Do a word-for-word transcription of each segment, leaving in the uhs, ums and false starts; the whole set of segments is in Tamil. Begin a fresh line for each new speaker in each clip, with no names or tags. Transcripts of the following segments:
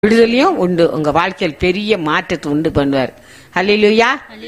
விடுதலையும் உண்டு. உங்க வாழ்க்கையில் பெரிய மாற்றத்தை உண்டு பண்ணுவார். அல்லேலூயா.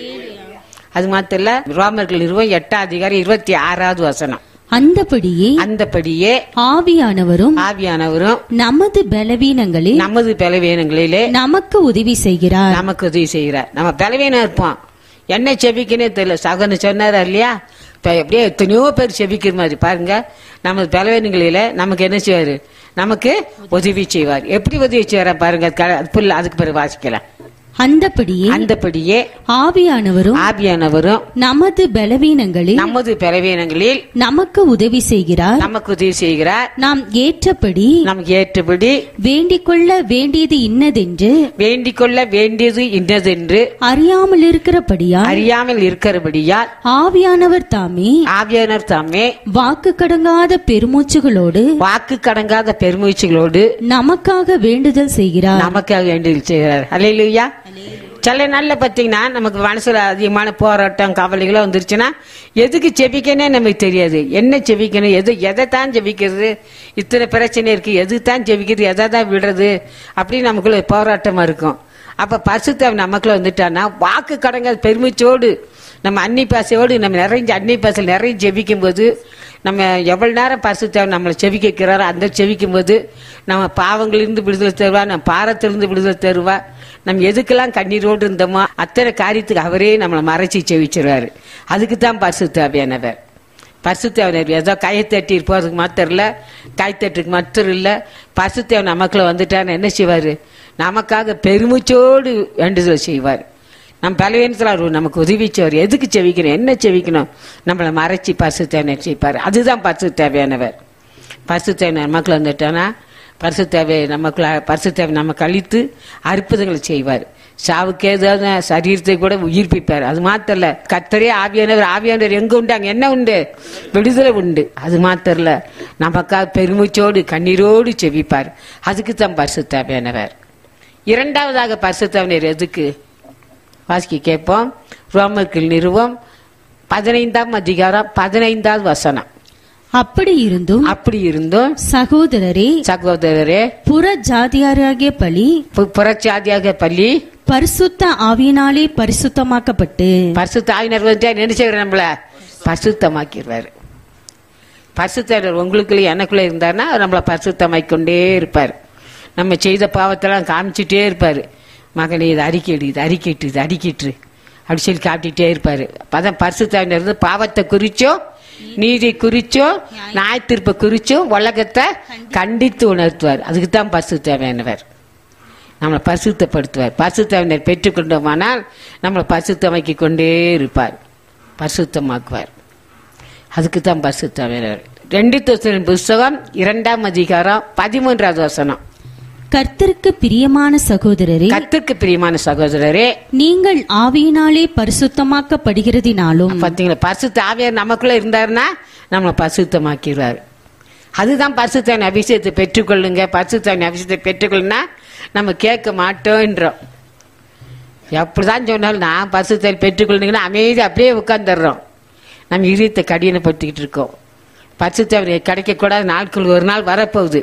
அது மாத்திரம் இல்ல, ரோமர்கள் நிறுவனம் எட்டாம் அதிகாரம் இருபத்தி ஆறாவது வசனம்.
அந்தபடியே
அந்தபடியே
ஆவியானவரும்
ஆவியானவரும்
நமது பலவீனங்களில்
நமது பலவீனங்களிலே
நமக்கு உதவி செய்கிறார்.
நமக்கு உதவி செய்கிறார். நம்ம பலவீனம் இருப்போம், என்ன செபிக்கனே தெரியல. சகன்னு சொன்னாரா இல்லையா? இப்ப எப்படியே எத்தனையோ பேர் செபிக்கிற மாதிரி பாருங்க. நமது பலவீனங்களில நமக்கு என்ன செய்வாரு? நமக்கு உதவி செய்வார். எப்படி உதவி செய்வார பாருங்க. அதுக்கு பிறகு வாசிக்கலாம்.
அந்தபடியே
அந்தபடியே
ஆவியானவரும்
ஆவியானவரும்
நமது பலவீனங்களில்
நமது பலவீனங்களில்
நமக்கு உதவி செய்கிறார்.
நமக்கு உதவி செய்கிறார்.
நாம் ஏற்றபடி
நமக்கு ஏற்றபடி
வேண்டிக் கொள்ள வேண்டியது இன்னதென்று
வேண்டிக் கொள்ள வேண்டியது இன்னதென்று
அறியாமல் இருக்கிறபடியால்
அறியாமல் இருக்கிறபடியால்
ஆவியானவர் தாமே
ஆவியானவர் தாமே
வாக்கு கடங்காத பெருமூச்சுகளோடு
வாக்கு கடங்காத பெருமூச்சுகளோடு
நமக்காக வேண்டுதல் செய்கிறார்.
நமக்காக வேண்டுதல் செய்கிறார். அல்லேலூயா. சில நாள்ல பாத்தீங்கன்னா நமக்கு மனசுல அதிகமான போராட்டம் கவலைகளும் வந்துருச்சுன்னா எதுக்கு செபிக்கனே நமக்கு தெரியாது. என்ன செபிக்கணும், எது எதை தான் செபிக்கிறது, இத்தனை பிரச்சனை இருக்கு, எது தான் செபிக்கிறது, எதை தான் விடுறது, அப்படின்னு நமக்குள்ள போராட்டமா இருக்கும். அப்ப பரிசுத்த நமக்குள்ள வந்துட்டான்னா வாக்கு கடங்க பெருமிச்சோடு நம்ம அன்னி பாசையோடு நம்ம நிறைஞ்ச அன்னி பாசையில் நிறைய ஜெபிக்கும் போது நம்ம எவ்வளவு நேரம் பரிசுத்த நம்மளை செவிக்க வைக்கிறாரோ அந்த செவிக்கும் போது நம்ம பாவங்களிலிருந்து விடுதலை தருவா, நம்ம பாரத்திலிருந்து விடுதலை தருவா. நம்ம எதுக்கெல்லாம் கண்ணீரோடு இருந்தோமோ அத்தனை காரியத்துக்கு அவரே நம்மளை மறைச்சி செவிச்சிருவாரு. அதுக்கு தான் பரிசுத்தாவியானவர். பரிசுத்தாவியானவர் ஏதோ கைத்தட்டி போறதுக்கு மாத்திரம் இல்ல, கைத்தட்டுக்கு மாத்திரம் இல்ல, பரிசுத்தாவின் நமக்குள்ள வந்துட்டான்னு என்ன செய்வாரு? நமக்காக பெருமிச்சோடு வேண்டுதல் செய்வார். நம்ம பலவீனத்தில் அவர் நமக்கு உதவி செய்வார். எதுக்கு செவிக்கணும், என்ன செவிக்கணும், நம்மளை மறைச்சி பரிசுத்தாவியானவர் செய்வார். அதுதான் பரிசுத்தாவியானவர். பரிசுத்தாவியானவர் நமக்குள்ள வந்துட்டானா பரிசுத்தாவை நமக்குள்ள பரிசுத்தாவை நமக்கு அழித்து அற்புதங்களை செய்வார். சாவுக்கு ஏதாவது சரீரத்தை கூட உயிர்ப்பிப்பார். அது மாத்திரம் இல்ல, கர்த்தரே ஆவியானவர். ஆவியானவர் எங்க உண்டு, அங்க என்ன உண்டு? விடுதலை உண்டு. அது மாத்திரம் இல்ல, நமக்காக பெருமூச்சோடு கண்ணீரோடு செவிப்பார். அதுக்கு தான் பரிசுத்தாவியானவர். இரண்டாவதாக பரிசுத்தாவினர் எதுக்கு வாசிக்க கேட்போம். ரோமர்கள் நிறுவம் பதினைந்தாம் அதிகாரம் பதினைந்தாவது வசனம்.
அப்படி இருந்தும்
அப்படி இருந்தும்
சகோதரரே
சகோதரரே
புற ஜாதியாராகிய பலி
புறச்சாதியாக பள்ளி
பரிசுத்த ஆவியினாலே பரிசுத்தமாக்கப்பட்டு
பரிசுத்த ஆவியினர் வந்து நினைச்சுக்கிற நம்மள பரிசுத்தமாக்கிடுவாரு. பரிசுத்தர் உங்களுக்குள்ள எனக்குள்ள இருந்தாருன்னா நம்மளை பரிசுத்தமாக்கி கொண்டே இருப்பார். நம்ம செய்த பாவத்தெல்லாம் காமிச்சுட்டே இருப்பாரு. மகனே இது அறிக்கையிடு, இது அறிக்கைட்டு, இது அறிக்கிட்டு அப்படி சொல்லி காட்டிகிட்டே இருப்பாரு. அப்பதான் பரிசுத்தாவினர் இருந்து பாவத்தை குறிச்சோ நீதி குறிச்சோ நியாயத்தீர்ப்பை குறிச்சோ உலகத்தை கண்டித்து உணர்த்துவார். அதுக்கு தான் பரிசுத்தாவியானவர் நம்மளை பரிசுத்தப்படுத்துவார். பரிசுத்தாவினர் பெற்றுக்கொண்டோமானால் நம்மளை பரிசுத்தமாக்கி கொண்டே இருப்பார், பரிசுத்தமாக்குவார். அதுக்கு தான் பரிசுத்தாவியானவர். ரெண்டு தோசனின் புஸ்தகம் இரண்டாம் அதிகாரம் பதிமூன்றாவது வசனம்.
கர்த்தருக்கு பிரியமான சகோதரரே
கர்த்தருக்கு பிரியமான சகோதரரே
நீங்கள் ஆவியினாலே பரிசுத்தமாக்கப்படுகிறதினாலும்.
பாத்தீங்களா, பரிசுத்த ஆவியார் நமக்குள்ள இருந்தாருன்னா நம்மளை பரிசுத்தமாக்கிறார். அதுதான் பரிசுத்தாவின் அபிஷேகத்தை பெற்றுக்கொள்ளுங்க. பரிசுத்தாவின் அபிஷேகத்தை பெற்றுக்கொள்ளுனா நம்ம கேட்க மாட்டோன்றோம். எப்படிதான் சொன்னாலும் நான் பரிசுத்தாவை பெற்றுக்கொள்ளுங்கன்னா அமைதி அப்படியே உட்கார்ந்துடுறோம். நம்ம இதயத்தை கடினப்படுத்திக்கிட்டு இருக்கோம். பரிசுத்தாவை கிடைக்கக்கூடாத நாட்கள் ஒரு நாள் வரப்போகுது.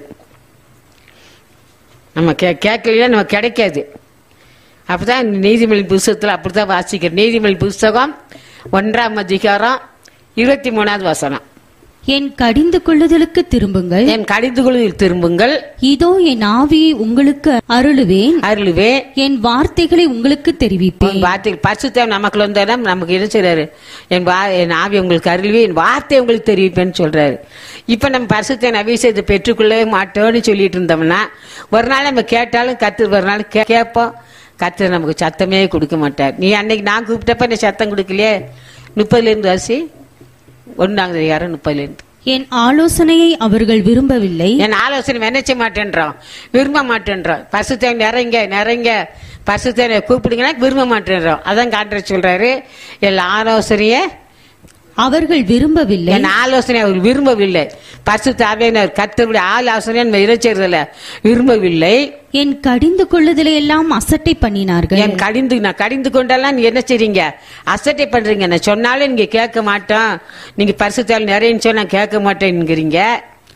நம்ம கே கேட்கலையா நம்ம கிடைக்காது. அப்பதான் நீதிமொழி புஸ்தகத்தில் அப்படித்தான் வாசிக்கிறேன். நீதிமொழி புஸ்தகம் ஒன்றாம் அதிகாரம் இருபத்தி மூணாவது வசனம்.
என் கடிந்து கொள்ளுதலுக்கு திரும்புங்கள்,
என் கடிந்து கொள்ளுதல் திரும்புங்கள்.
இதோ என் ஆவியை உங்களுக்கு அருளுவேன்,
அருளுவேன்
என் வார்த்தைகளை உங்களுக்கு தெரிவிப்பேன்.
வார்த்தைகள் பரிசுத்தம் நமக்குள்ள வந்தா நமக்கு என்ன செய்றாரு? என் என் ஆவி உங்களுக்கு அருளுவே, என் வார்த்தை உங்களுக்கு தெரிவிப்பேன்னு சொல்றாரு. இப்ப நம்ம பரிசுத்த அபிஷேகத்தை பெற்றுக்கொள்ளவே மாட்டோம்னு சொல்லிட்டு இருந்தோம்னா ஒரு நாள் நம்ம கேட்டாலும் கத்து ஒரு நாள் கேட்போம், கத்து நமக்கு சத்தமே கொடுக்க மாட்டார். நீ அன்னைக்கு நான் கூப்பிட்டப்ப நீ சத்தம் கொடுக்கலையே. முப்பதுல இருந்து வாசி ஒன்னாங்க யாரும் முப்பதுல இருந்து.
என் ஆலோசனையை அவர்கள் விரும்பவில்லை,
என் ஆலோசனை நினைச்ச மாட்டேன்றோம், விரும்ப மாட்டேன்றோம். பரிசுத்த நிறைங்க நிறைங்க பரிசுத்த கூப்பிடுங்கன்னா விரும்ப மாட்டேன்றோம். அதான் காட்டுற சொல்றாரு, என் ஆலோசனைய
அவர்கள் விரும்பவில்லை,
என் ஆலோசனை அவர் விரும்பவில்லை. பரிசுத்த ஆவியானவர் கர்த்தருடைய ஆலோசனை நம்ம இறைச்சறதுல விரும்பவில்லை.
என் கடிந்து கொள்ளுதலை எல்லாம் அசட்டை பண்ணினார்கள்.
என் கடிந்து நான் கடிந்து கொண்டெல்லாம் நீ என்ன செய்றீங்க? அசட்டை பண்றீங்க. நான் சொன்னாலும் நீங்க கேட்க மாட்டோம், நீங்க பரிசுத்தால் நிறைய சொன்னா கேட்க மாட்டேங்கிறீங்க.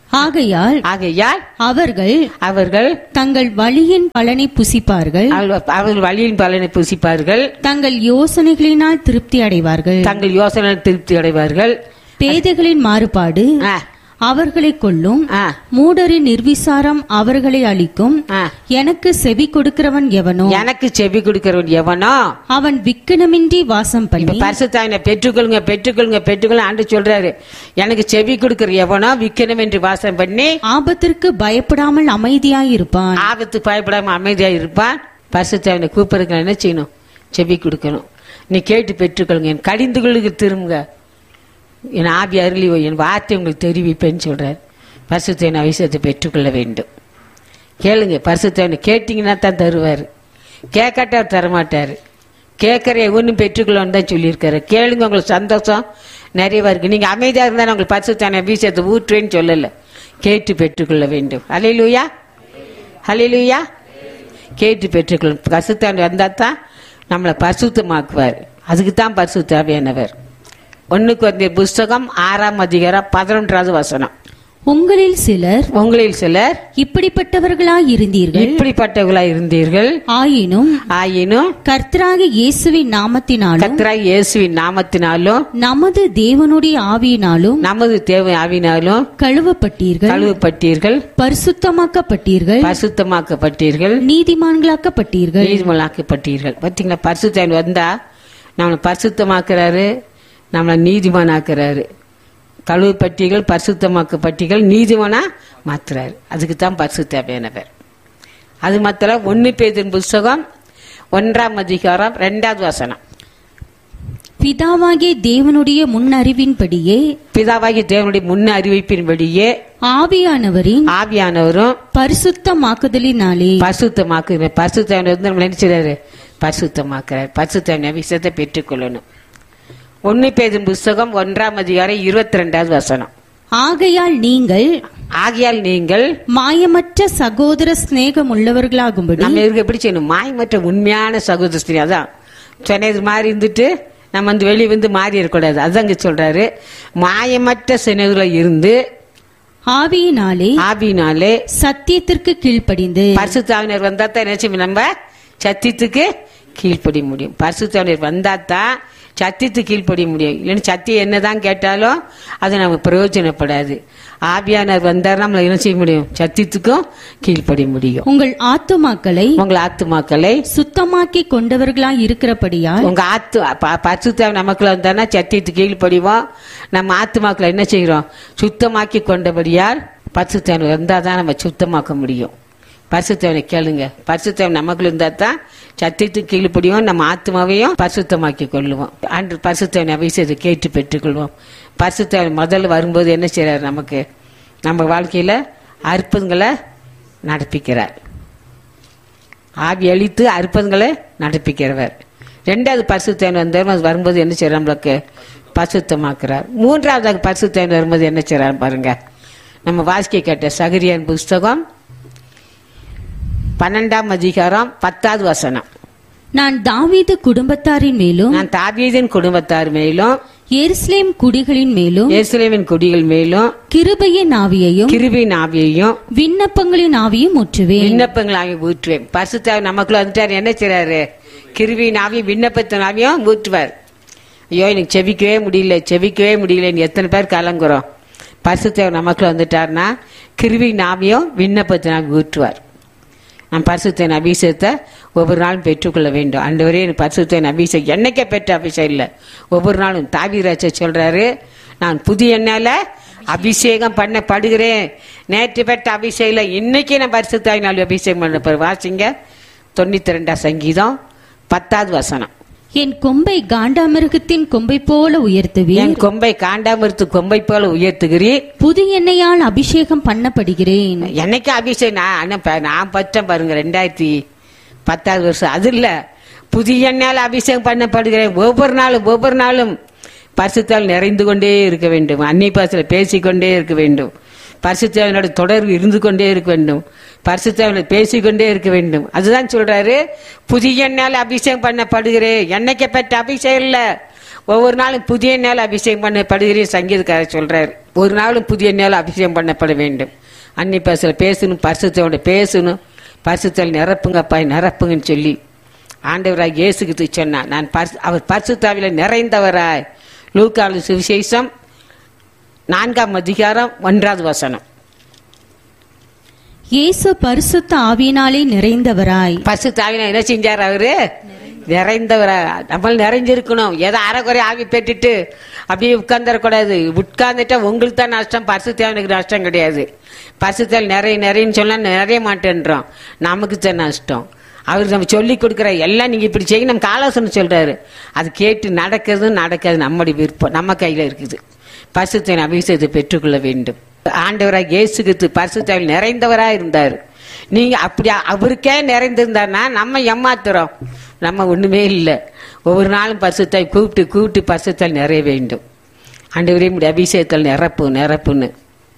ஆகையால்
ஆகையால்
அவர்கள்
அவர்கள்
தங்கள் வழியின் பலனை புசிப்பார்கள்,
அவர்கள் வழியின் பலனை புசிப்பார்கள்,
தங்கள் யோசனைகளினால் திருப்தி அடைவார்கள்,
தங்கள் யோசனை திருப்தி அடைவார்கள்.
பேதைகளின் மாறுபாடு
ஆ,
அவர்களை கொல்லும்,
ஆ,
மூடரின் நிர்விசாரம் அவர்களை அழிக்கும்.
ஆ.
எனக்கு செவி கொடுக்கிறவன் எவனோ
எனக்கு செவி கொடுக்கிறவன் எவனோ
அவன் விக்கினமின்றி வாசம் பண்ணி.
பரிசுத்தாவினை பெற்றுக்கொள்ளுங்க பெற்றுக்கொள்ளுங்க பெற்றுக்கொள்ளுங்க ஆண்டு சொல்றாரு. எனக்கு செவி கொடுக்கிற எவனோ விக்கணும் என்று வாசம் பண்ணி
ஆபத்திற்கு பயப்படாமல் அமைதியாயிருப்பான்.
ஆபத்து பயப்படாம அமைதியா இருப்பான். பரிசுத்தாவினை கூப்பிடுங்க என்ன செய்யணும்? செவி கொடுக்கணும். நீ கேட்டு பெற்றுக்கொள்ளுங்க. என் கடிந்துகளுக்கு திரும்புங்க. என் ஆவி அருளி என் வார்த்தை உங்களுக்கு தெரிவிப்பேன்னு சொல்றாரு. பரிசுத்தாவின் அபிஷேகத்தை பெற்றுக்கொள்ள வேண்டும். கேளுங்க. பரிசுத்தாவினை கேட்டீங்கன்னா தான் தருவார். கேட்காட்ட தரமாட்டாரு. கேட்கற ஒன்றும் பெற்றுக்கொள்ளன்னு தான் சொல்லியிருக்காரு. கேளுங்க, உங்களுக்கு சந்தோஷம் நிறையவா இருக்கு. நீங்க அமைதியா இருந்தா உங்களுக்கு பரிசுத்தாவின் அபிஷேகத்தை ஊற்றுவேன்னு சொல்லல. கேட்டு பெற்றுக்கொள்ள வேண்டும். ஹல்லேலூயா, ஹல்லேலூயா. கேட்டு பெற்றுக்கொள்ளும். பரிசுத்தாவின் வந்தா தான் நம்மளை பரிசுத்தமாக்குவார். அதுக்கு தான் பரிசுத்தாவியானவர். ஒன்னுக்கு வந்த புஸ்தகம் ஆறாம் அதிகாரம் பதினொன்றாவது வசனம்.
உங்களில் சிலர்
உங்களில் சிலர்
இப்படிப்பட்டவர்களாய் இருந்தீர்கள்
இப்படிப்பட்டவர்களாய் இருந்தீர்கள்
ஆயினும்
ஆயினும்
கர்த்தராகிய இயேசுவின் நாமத்தினாலும்
கர்த்தராகிய இயேசுவின் நாமத்தினாலும்
நமது தேவனுடைய ஆவியினாலும்
நமது தேவ ஆவியினாலும்
கழுவப்பட்டீர்கள்
கழுவப்பட்டீர்கள்
பரிசுத்தமாக்கப்பட்டீர்கள்
பரிசுத்தமாக்கப்பட்டீர்கள்
நீதிமான்களாக்கப்பட்டீர்கள்
நீதிமான்களாக்கப்பட்டீர்கள். பாத்தீங்களா? பரிசுத்தம் வந்தா நம்மளை பரிசுத்தமாக்குறாரு, நம்மளை நீதிமானாக்குறாரு. கழுவப்பட்டீர்கள் பரிசுத்தமாக்கப்பட்டீர்கள் நீதிமானா மாத்துறாரு. அதுக்கு தான் பரிசுத்தமானவர். அது மாத்திரம் ஒன்னு பேதுரு புஸ்தகம் ஒன்றாம் அதிகாரம் இரண்டாவது வசனம்.
பிதாவாகிய தேவனுடைய முன் அறிவின்படியே
பிதாவாகிய தேவனுடைய முன் அறிவிப்பின்படியே
ஆவியானவரின்
ஆவியானவரும்
பரிசுத்தமாக்குதலினாலே
பரிசுத்தமாக்குற பரிசுத்தவனை வந்து நம்ம நினைச்சிடாரு பரிசுத்தமாக்குறாரு. பரிசுத்தவனை அபிஷேகத்தை பெற்றுக்கொள்ளணும். ஒன்னு பேதுரு புஸ்தகம் ஒன்றாம் அதிகாரம் இருபத்தி ரெண்டாவது வசனம்.
ஆகையால் நீங்கள்
ஆகையால் நீங்கள்
மாயமற்ற சகோதர ஸ்நேகம் உள்ளவர்களாகும்படி
நம்ம இவருக்கு எப்படி செய்யணும்? மாயமற்ற உண்மையான சகோதர ஸ்திரீ. அதான் சொன்னது மாதிரி இருந்துட்டு நம்ம வந்து வெளியே வந்து மாறி இருக்கக்கூடாது. அதாங்க சொல்றாரு. மாயமற்ற சினவுல இருந்து
ஆவியினாலே
ஆவியினாலே
சத்தியத்திற்கு கீழ்ப்படிந்து.
பரிசுத்தாவினர் வந்தா தான் என்ன செய்யும்? நம்ம சத்தியத்துக்கு கீழ்ப்படிய முடியும். பரிசுத்தாவினர் வந்தா தான் சத்தியத்துக்கு கீழ்ப்படிய முடியும். இல்லைன்னு சத்தியம் என்னதான் கேட்டாலும் அது நமக்கு பிரயோஜனப்படாது. ஆவியானவர் வந்தார் நம்மள என்ன செய்ய முடியும்? சத்தியத்துக்கும் கீழ்ப்படிய முடியும்.
உங்கள் ஆத்துமாக்களை
உங்கள் ஆத்துமாக்களை
சுத்தமாக்கி கொண்டவர்களாய் இருக்கிறபடியால்
உங்க ஆத்து பரிசுத்தாவின் நமக்குள்ள வந்தானா சத்தியத்துக்கு கீழ்ப்படிவோம். நம்ம ஆத்துமாக்களை என்ன செய்யறோம்? சுத்தமாக்கி கொண்டபடியால் பரிசுத்தாவின் வந்தாதான் நம்ம சுத்தமாக்க முடியும். பரிசுத்தவனை கேளுங்க. பரிசுத்தவன் நமக்குள்ள இருந்தா தான் சத்தியத்துக்கு கீழ்ப்படியும். நம்ம ஆத்மாவையும் பரிசுத்தமாக்கி கொள்ளுவோம். அன்று பரிசுத்தவனை அபிஷேகத்தை கேட்டு பெற்றுக்கொள்வோம். பரிசுத்தவன் முதல்ல வரும்போது என்ன செய்யறாரு? நமக்கு நம்ம வாழ்க்கையில அற்புதங்களை நடப்பிக்கிறார். ஆவி அழித்து அற்புதங்களை நடப்பிக்கிறவர். ரெண்டாவது பரிசுத்தவன் வந்தவர் வரும்போது என்ன செய்யறார்? நம்மளுக்கு பரிசுத்தமாக்குறார். மூன்றாவது பரிசுத்தவன் வரும்போது என்ன செய்யறாரு பாருங்க. நம்ம வாசிக்க கேட்ட சகரியான் புஸ்தகம் பன்னெண்டாம் அதிகாரம் பத்தாவது வசனம்.
நான் தாவீது குடும்பத்தாரின் மேலும்
நான் தாவீதின் குடும்பத்தார் மேலும்
எருசலேம் குடிகளின் மேலும்
எருசலேமின் குடிகள் மேலும்
கிருபையின் ஆவியையும்
கிருபையின் ஆவியையும்
விண்ணப்பங்களின் ஆவியும் ஊற்றுவேன்.
விண்ணப்பங்கள் ஆவி ஊற்றுவேன். பரிசுத்தாவி நமக்குள்ள வந்துட்டார். என்ன செய்றாரு? கிருபையின் ஆவியும் விண்ணப்பத்தின் ஆவியும் ஊற்றுவார். ஐயோ எனக்கு செபிக்கவே முடியல செபிக்கவே முடியலன்னு எத்தனை பேர் கலங்குறோம். பரிசுத்தாவி நமக்குள்ள வந்துட்டார்னா கிருபையின் ஆவியும் விண்ணப்பத்தின் ஆவி ஊற்றுவார். நான் பரிசுத்தன் அபிஷேகத்தை ஒவ்வொரு நாளும் பெற்றுக்கொள்ள வேண்டும். ஆண்டவரே எனக்கு பரிசுத்தன் அபிஷேகம் என்னைக்கே பெற்ற அபிஷேகம் இல்லை, ஒவ்வொரு நாளும். தாவீது சொல்றாரு, நான் புதிய எண்ணால அபிஷேகம் பண்ணப்படுகிறேன். நேற்று பெற்ற அபிஷேகம் இன்னைக்கு நான் பரிசுத்தாவினால் அபிஷேகம் பண்ண. வாசிங்க தொண்ணூத்தி ரெண்டாம் சங்கீதம் பத்தாவது வசனம்.
என் கொம்பை காண்டாமிருகத்தின் கொம்பை போல உயர்த்துவேன்.
என் கொம்பை காண்டாமிருத்து கொம்பை போல உயர்த்துகிறேன்.
புது எண்ணெயால் அபிஷேகம் பண்ணப்படுகிறேன்.
என்னைக்கு அபிஷேகம் நான் நான் பற்றேன் பாருங்க. ரெண்டாயிரத்தி பத்தாவது வருஷம் அது இல்ல, புதிய எண்ணெயால் அபிஷேகம் பண்ணப்படுகிறேன். ஒவ்வொரு நாளும் ஒவ்வொரு நாளும் பரிசுத்தால் நிறைந்து கொண்டே இருக்க வேண்டும். அன்னை பாசல பேசிக்கொண்டே இருக்க வேண்டும். பரிசுத்தாவினோட தொடர்பு இருந்து கொண்டே இருக்க வேண்டும். பரிசுத்தாவின பேசிக்கொண்டே இருக்க வேண்டும். அதுதான் சொல்றாரு, புதிய எண்ணால் அபிஷேகம் பண்ணப்படுகிறேன். என்னைக்கு பெற்ற அபிஷேகம் இல்ல, ஒவ்வொரு நாளும் புதிய எண்ணால் அபிஷேகம் பண்ணப்படுகிறேன் சங்கீதக்காரர் சொல்றாரு. ஒரு நாளும் புதிய நாள் அபிஷேகம் பண்ணப்பட வேண்டும். அன்னி பேசல பேசணும், பரிசுத்தோட பேசணும், பரிசுத்தால் நிரப்புங்கப்பா நிரப்புங்கன்னு சொல்லி ஆண்டவராய் இயேசுக்கு சொன்னார். நான் பரிசு அவர் பரிசுத்தாவில நிறைந்தவராய். லூக்காலு சுவிசேஷம் நான்காம் அதிகாரம் ஒன்றாவது வசனம்.
இயேசு பரிசுத்த ஆவியினாலே நிறைந்தவராய்.
பரிசுத்த ஆவியினால என்ன செஞ்சார்? அவரு நிறைந்தவரா. நம்ம நிறைஞ்சிருக்கணும். ஏதோ அரைக்குறை ஆவி பெற்றுட்டு அப்படியே உட்கார்ந்துடக்கூடாது. உட்கார்ந்துட்டா உங்களுக்கு தான் நஷ்டம், பரிசுத்தாவினுக்கு நஷ்டம் கிடையாது. பரிசுத்தால் நிறைய நிறையன்னு சொன்னா நிறைய மாட்டேன்றோம், நமக்கு தான் நஷ்டம். அவர் நம்ம சொல்லி கொடுக்குற எல்லாம் நீங்க இப்படி செய்ய நமக்கு ஆலோசனை சொல்றாரு. அது கேட்டு நடக்கிறது நடக்காது நம்முடைய விருப்பம், நம்ம கையில இருக்குது. பரிசுத்த அபிஷேகத்தை பெற்றுக்கொள்ள வேண்டும். ஆண்டவராக இயேசு கிறிஸ்து பரிசுத்தாவில் நிறைந்தவரா இருந்தார். நீங்க அப்படி அவருக்கே நிறைந்திருந்தாருன்னா நம்ம ஏமாத்துறோம், நம்ம ஒண்ணுமே இல்லை. ஒவ்வொரு நாளும் பரிசுத்தாய் கூப்பிட்டு கூப்பிட்டு பரிசுத்தால் நிறைய வேண்டும். ஆண்டவரே இப்படி அபிஷேகத்தால் நிரப்பு நிரப்புன்னு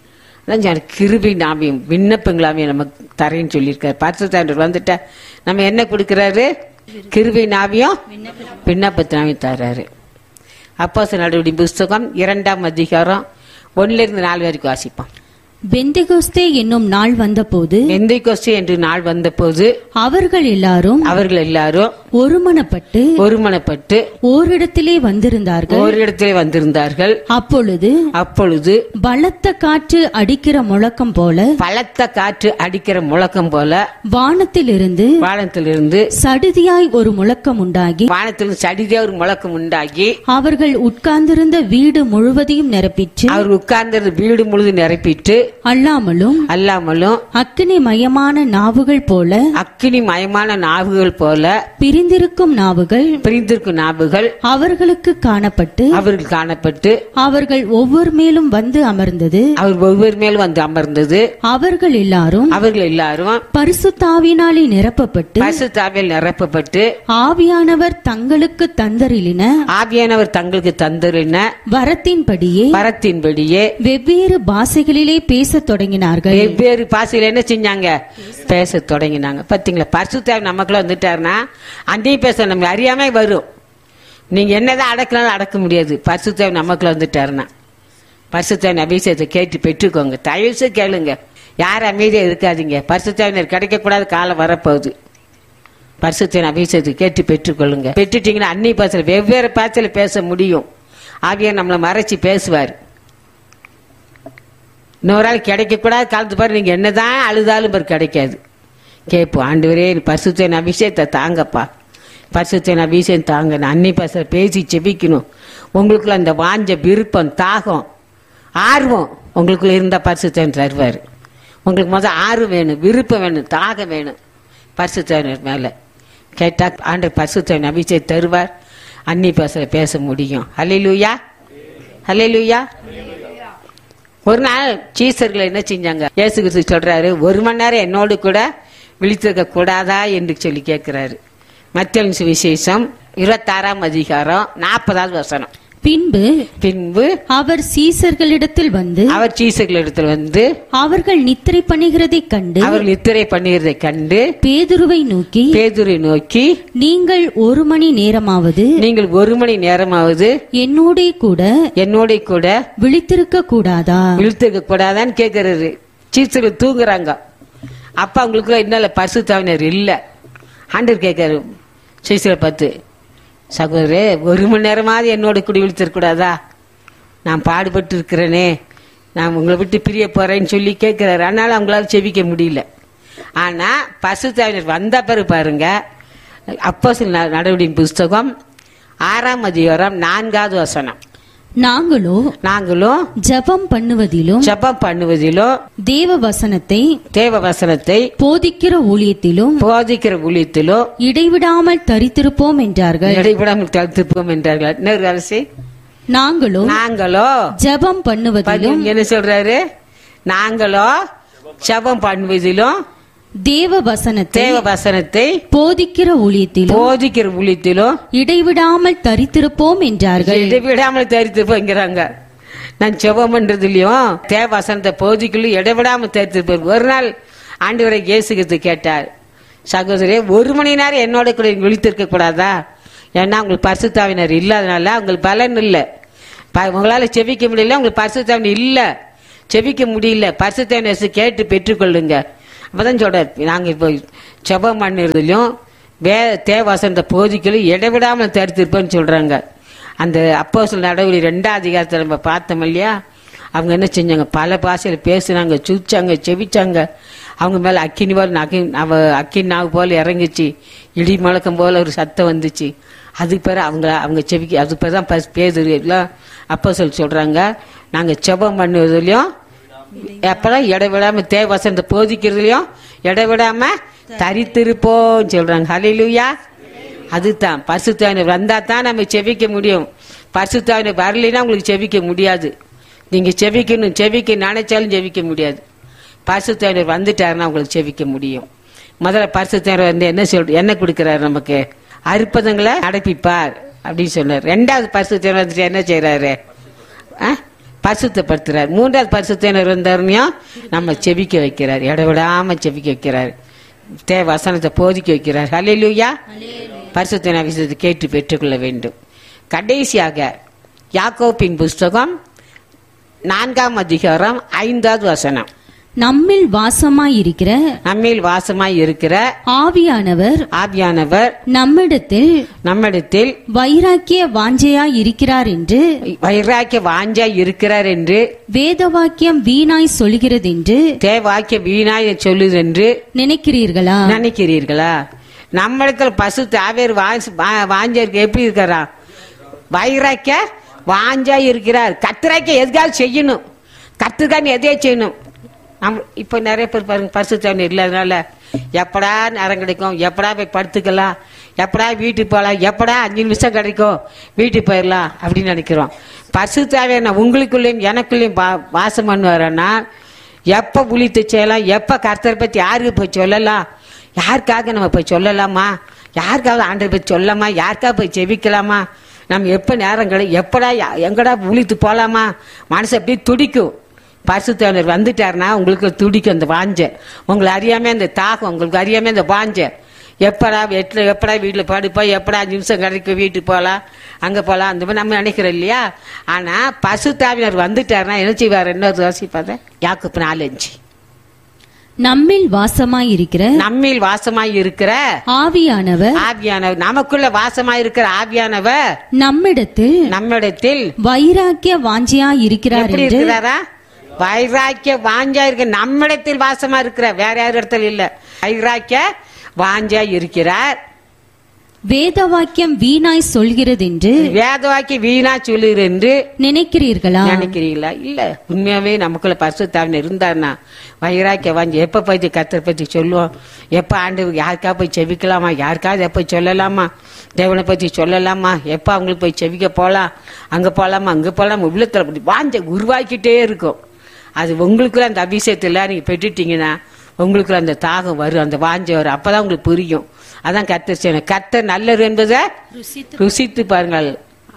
அதான் கிருபை நாமியம் விண்ணப்பங்களாமையும் நமக்கு தரேன்னு சொல்லியிருக்காரு. பரிசுத்தாண்டவர் வந்துட்டா நம்ம என்ன கொடுக்கிறாரு? கிருபை நாவியம் விண்ணப்பத்தினாமையும் தர்றாரு. அப்போஸ்தலர் நடவடிக்கைகளின் புஸ்தகம் இரண்டாம் அதிகாரம் ஒன்னுல இருந்து நாலு வரைக்கும் வாசிப்போம்.
பெந்தெகோஸ்தே என்னும் நாள் வந்தபோது
பெந்தெகோஸ்தே என்று நாள் வந்தபோது
அவர்கள் எல்லாரும்
அவர்கள் எல்லாரும்
ஒருமனப்பட்டு
ஒருமனப்பட்டு
ஓரிடத்திலே வந்திருந்தார்கள்
ஓரிடத்திலே வந்திருந்தார்கள்.
அப்பொழுது
அப்பொழுது
பலத்த காற்று அடிக்கிற முழக்கம் போல
பலத்த காற்று அடிக்கிற முழக்கம் போல
வானத்திலிருந்து
வானத்திலிருந்து
சடுதியாய் ஒரு முழக்கம் உண்டாகி
வானத்திலிருந்து சடிதியா ஒரு முழக்கம் உண்டாகி
அவர்கள் உட்கார்ந்திருந்த வீடு முழுவதையும் நிரப்பிற்று.
அவர் உட்கார்ந்திருந்த வீடு முழுவதும் நிரப்பிட்டு
அல்லாமலும்
அல்லாமலும்
அக்கினி மயமான நாவுகள் போல
அக்கினி மயமான நாவுகள் போல
பிரிந்திருக்கும் நாவுகள்
பிரிந்திருக்கும் நாவுகள்
அவர்களுக்கு காணப்பட்டு
அவர்கள் காணப்பட்டு
அவர்கள் ஒவ்வொரு மேலும் வந்து அமர்ந்தது.
அவர் ஒவ்வொரு மேலும் வந்து அமர்ந்தது.
அவர்கள் எல்லாரும்
அவர்கள் எல்லாரும்
பரிசுத்தாவினாலே நிரப்பப்பட்டு
பரிசுத்தாவியால் நிரப்பப்பட்டு
ஆவியானவர் தங்களுக்கு தந்தரிலின
ஆவியானவர் தங்களுக்கு தந்தரின
வரத்தின்படியே
வரத்தின்படியே
வெவ்வேறு பாஷைகளிலே பேச தொடங்கினார்கள்.
வெவ்வேறு பாஷையில என்ன செஞ்சாங்க? பேச தொடங்கினாங்க. பாத்தீங்களா? பரிசுத்தாவி நமக்குள்ள வந்துட்டாருன்னா அன்றைய பேச நம்ம அறியாம வரும். நீங்க என்னதான் அடக்கினாலும் அடக்க முடியாது. பரிசுத்தாவி நமக்குள்ள வந்துட்டாருன்னா பரிசுத்தாவின் அபிஷேகத்தை கேட்டு பெற்றுக்கோங்க. தயவுசு கேளுங்க. யாரும் அமைதியா இருக்காதீங்க. பரிசுத்தாவினர் கிடைக்க கூடாத காலம் வரப்போகுது. பரிசுத்தாவின் அபிஷேகத்தை கேட்டு பெற்றுக்கொள்ளுங்க. பெற்றுட்டீங்கன்னா அன்னை பாசல வெவ்வேறு பாசல பேச முடியும். ஆகிய நம்மளை மறைச்சு பேசுவார். இன்னொரு ஆள் கிடைக்க கூடாது காலத்து பாரு. நீங்க என்னதான் அழுதாலும் பாரு கிடைக்காது. கேட்போம், ஆண்டவரே பரிசுத்தன் அபிஷேகத்தை தாங்கப்பா, பரிசுத்தன் அபிஷேகம் தாங்க. அன்னை பாச பேசி செபிக்கணும். உங்களுக்குள்ள அந்த வாஞ்ச விருப்பம் தாகம் ஆர்வம் உங்களுக்குள்ள இருந்தா பரிசுத்தன் தருவார். உங்களுக்கு முதல் ஆர்வம் வேணும், விருப்பம் வேணும், தாகம் வேணும். பரிசுத்தனர் மேல கேட்டா ஆண்டவர் பரிசுத்தன் அபிஷேகம் தருவார். அன்னி பாசல பேச முடியும். ஹல்லேலூயா, ஹல்லேலூயா. ஒரு நாள் சீசர்கள் என்ன செஞ்சாங்க? இயேசு கிறிஸ்து சொல்றாரு, ஒரு மணி நேரம் என்னோடு கூட விழித்திருக்க கூடாதா என்று சொல்லி கேட்கிறாரு. மத்தேயு சுவிசேஷம் இருபத்தாறாம் அதிகாரம் நாற்பதாவது வசனம்.
பின்பு
பின்பு
அவர் சீசர்களிடத்தில் வந்து
அவர் சீசர்களிடத்தில் வந்து
அவர்கள் நித்திரை பண்ணுகிறதை கண்டு
அவர்கள் நித்திரை பண்ணுகிறதை கண்டு
பேதுருவை நோக்கி
பேதுரை நோக்கி
நீங்கள் ஒரு மணி நேரமாவது
நீங்கள் ஒரு மணி நேரமாவது
என்னோட கூட
என்னோட கூட
விழித்திருக்க கூடாதா
விழித்திருக்க கூடாதான்னு கேட்கிறாரு. சீசர்கள் தூங்குறாங்க. அப்ப அவங்களுக்குள்ள இன்னும் பரிசுத்தாவினர் இல்ல. ஆண்டவர் கேட்காரு சீசரை பார்த்து, சகோதரே ஒரு மணி நேரமாவது என்னோட கூட விழித்திருக்கூடாதா? நான் பாடுபட்டு இருக்கிறேனே, நான் உங்களை விட்டு பிரிய போறேன்னு சொல்லி கேட்கிறாரு. அதனால அவங்களால செவிக்க முடியல. ஆனா பரிசுத்தாவினர் வந்த பிறகு பாருங்க, அப்போஸ்தலர் நடவடிக்கைகளின் புஸ்தகம் ஆறாம் அதிகாரம் நான்காவது வசனம்.
நாங்களோ
நாங்களோ
ஜெபம் பண்ணுவதிலும்
ஜெபம் பண்ணுவதிலும்
தேவ வசனத்தை
தேவ வசனத்தை
போதிக்கிற ஊழியத்திலும்
போதிக்கிற ஊழியத்திலும்
இடைவிடாமல் தரித்திருப்போம் என்றார்கள்.
இடைவிடாமல் தரித்திருப்போம் என்றார்கள். இன்னொரு அரசி
நாங்களோ
நாங்களோ
ஜெபம் பண்ணுவதிலும்
என்ன சொல்றாரு? நாங்களோ ஜெபம் பண்ணுவதிலும்
தேவ வசனத்தை
தேவ வசனத்தை
போதிக்கிற ஊழியத்திலும்
போதிக்கிற ஊழியத்திலும்
இடைவிடாமல் தரித்திருப்போம் என்றார்கள்.
இடைவிடாமல் தரித்திருப்போங்கிறாங்க. நான் ஜெபம் பண்றதுலயும் தேவ வசனத்தை போதிக்கலும் இடைவிடாமல் தரித்திருப்பேன். ஒரு நாள் ஆண்டவரை இயேசு கிறிஸ்து கேட்டார், சகோதரே ஒரு மணி நேரம் என்னோட கூட விழித்திருக்க கூடாதா? ஏன்னா உங்களுக்கு பரிசுத்தாவினர் இல்லாதனால உங்களுக்கு பலன் இல்லை. ப- உங்களால செபிக்க முடியல, உங்களுக்கு பரிசுத்தாவின் இல்ல, செபிக்க முடியல, பரிசுத்தாவின் கேட்டு பெற்றுக்கொள்ளுங்க. அப்பதான் சொல்றாரு, நாங்க இப்போ செபம் பண்ணுறதுலயும் வே தேவாசனத்தை போதிக்கலும் இடைவிடாமல் தடுத்திருப்போம்னு சொல்றாங்க. அந்த அப்போஸ்தலர் நடவடிக்கை ரெண்டாம் அதிகாரத்தில் நம்ம பார்த்தோம் இல்லையா, அவங்க என்ன செஞ்சாங்க, பல பாஷையில் பேசுனாங்க, சுச்சாங்க, செபிச்சாங்க. அவங்க மேல அக்கினி போல அக்கி அவ அக்கின் நாவு போல இறங்கிச்சு, இடி முழக்கம் போல ஒரு சத்தம் வந்துச்சு. அதுக்கு பிறகு அவங்க அவங்க செபிக்க அதுக்கு பிறகு தான் பேசுறது எல்லாம் அப்போஸ்தலர் சொல்றாங்க, நாங்க செபம் பண்ணுவதுலயும் எப்பதான் இடைவிடாம தேவசனத்தை போதிக்கிறதுலயும் இடைவிடாம தரித்திருப்போம் சொல்றாங்க. ஹல்லேலூயா. அதுதான் பரிசுத்தாவினர் வந்தா தான் நம்ம செபிக்க முடியும். பரிசுத்தாவினர் வரலைன்னா உங்களுக்கு செபிக்க முடியாது. நீங்க செபிக்கணும், செபிக்க நினைச்சாலும் செபிக்க முடியாது. பரிசுத்தாவினர் வந்துட்டாருன்னா உங்களுக்கு செபிக்க முடியும். முதல்ல பரிசுத்தாவினர் வந்து என்ன சொல் என்ன கொடுக்கிறாரு, நமக்கு அற்புதங்களை நடப்பிப்பார் அப்படின்னு சொன்னார். ரெண்டாவது பரிசுத்தாவினர் வந்துட்டு என்ன செய்யறாரு, பரிசுத்தப்படுத்துறாரு. மூன்றாவது பரிசுத்தாவினர் வந்தாருனையும் நம்ம செபிக்க வைக்கிறார், இடவிடாம செபிக்க வைக்கிறார், தேவ வசனத்தை போதிக்க வைக்கிறார். ஹல்லேலூயா. பரிசுத்தாவின் விஷயத்தை கேட்டு பெற்றுக்கொள்ள வேண்டும். கடைசியாக யாக்கோபின் புஸ்தகம் நான்காம் அதிகாரம் ஐந்தாவது வசனம்.
நம்மில் வாசமாயிருக்கிற
நம்மில் வாசமாய் இருக்கிற
ஆவியானவர்
ஆவியானவர்
நம்மிடத்தில்
நம்மிடத்தில்
வைராக்கிய வாஞ்சையாய் இருக்கிறார் என்று
வைராக்கிய வாஞ்சாய் இருக்கிறார் என்று
வேதவாக்கியம் வீணாய் சொல்கிறது என்று
தேவாக்கிய வீணாய் சொல்லுது என்று
நினைக்கிறீர்களா
நினைக்கிறீர்களா? நம்மிடத்துல பசு தாவேர் வாஞ்சா இருக்கு. எப்படி இருக்கிறா? வைராக்கிய வாஞ்சாய் இருக்கிறார். கத்திராக்கிய எதுக்காக செய்யணும், கத்துக்கான்னு எதையே செய்யணும். நம் இப்ப நிறைய பேர் பாருங்க, பரிசுத்தாவினர் இல்லாதனால எப்படா நேரம் கிடைக்கும், எப்படா போய் படுத்துக்கலாம், எப்படா வீட்டுக்கு போகலாம், எப்படா அஞ்சு நிமிஷம் கிடைக்கும் வீட்டுக்கு போயிடலாம் அப்படின்னு நினைக்கிறோம். பரிசுத்தாவினர் உங்களுக்குள்ளேயும் எனக்குள்ளேயும் வாசம் பண்ணுவாரன்னா எப்ப புளித்து செய்யலாம், எப்ப கர்த்தரை பத்தி யாருக்கு போய் சொல்லலாம், யாருக்காக நம்ம போய் சொல்லலாமா, யாருக்காவது ஆண்டரை பத்தி சொல்லலாமா, யாருக்காக போய் செபிக்கலாமா, நம்ம எப்ப நேரம் கிடை எப்படா எங்கடா புளித்து போலாமா, மனசு அப்படியே துடிக்கும். பரிசுத்தாவினர் வந்துட்டாருன்னா உங்களுக்கு துடிக்கும் அந்த வாஞ்ச, உங்களை அறியாம அந்த தாகம், உங்களுக்கு அறியாம அந்த வாஞ்ச, எப்படா எட்டு எப்படா வீட்டில் படுப்போம், எப்படா அஞ்சு நிமிஷம் கிடைக்கும் வீட்டுக்கு போகலாம், அங்கே போகலாம், அந்த மாதிரி நம்ம நினைக்கிறோம் இல்லையா. ஆனால் பரிசுத்தாவினர் வந்துட்டாருன்னா என்ன செய்வார்? இன்னொரு யோசிப்பாத யாக்கோபு நாலு அஞ்சு.
நம்மில் வாசமாய் இருக்கிற
நம்மில் வாசமாய் இருக்கிற
ஆவியானவர்
ஆவியானவர் நமக்குள்ள வாசமாய் இருக்கிற ஆவியானவர்
நம்மிடத்தில்
நம்மிடத்தில்
வைராக்கிய வாஞ்சையாய் இருக்கிறார்
எப்படி
என்று
இருக்கிறாரா? வைராக்கிய வாஞ்சா இருக்க நம்மிடத்தில் வாசமா இருக்கிற, வேற யார் இடத்துல இல்ல. வைராக்கிய வாஞ்சா இருக்கிறார்.
வேதவாக்கியம் வீணாய் சொல்கிறது என்று
வேதவாக்கியம் வீணா சொல்லுகிற என்று
நினைக்கிறீர்களா
நினைக்கிறீங்களா? இல்ல, உண்மையாவே நமக்குள்ள பரிசுத்தாவினர் இருந்தாருன்னா வைராக்கிய வாஞ்சி எப்ப போய் கர்த்தரை பத்தி சொல்லுவோம், எப்ப ஆண்டு யாருக்கா போய் செவிக்கலாமா, யாருக்காவது எப்ப சொல்லலாமா, தேவனை பத்தி சொல்லலாமா, எப்ப அவங்களுக்கு போய் செவிக்க போலாம், அங்க போலாமா, அங்க போலாமா, உள்ளத்துல வாஞ்ச உருவாக்கிட்டே இருக்கும். அது உங்களுக்குள்ள அந்த அபிஷேகத்துல நீங்க பெற்றுட்டீங்கன்னா உங்களுக்குள்ள அந்த தாகம் வரும், அந்த வாஞ்ச வரும். அப்பதான் உங்களுக்கு புரியும். அதான் கர்த்தர் செய்யணும். கர்த்தர் நல்லது என்பதை ருசித்து பாருங்கள்.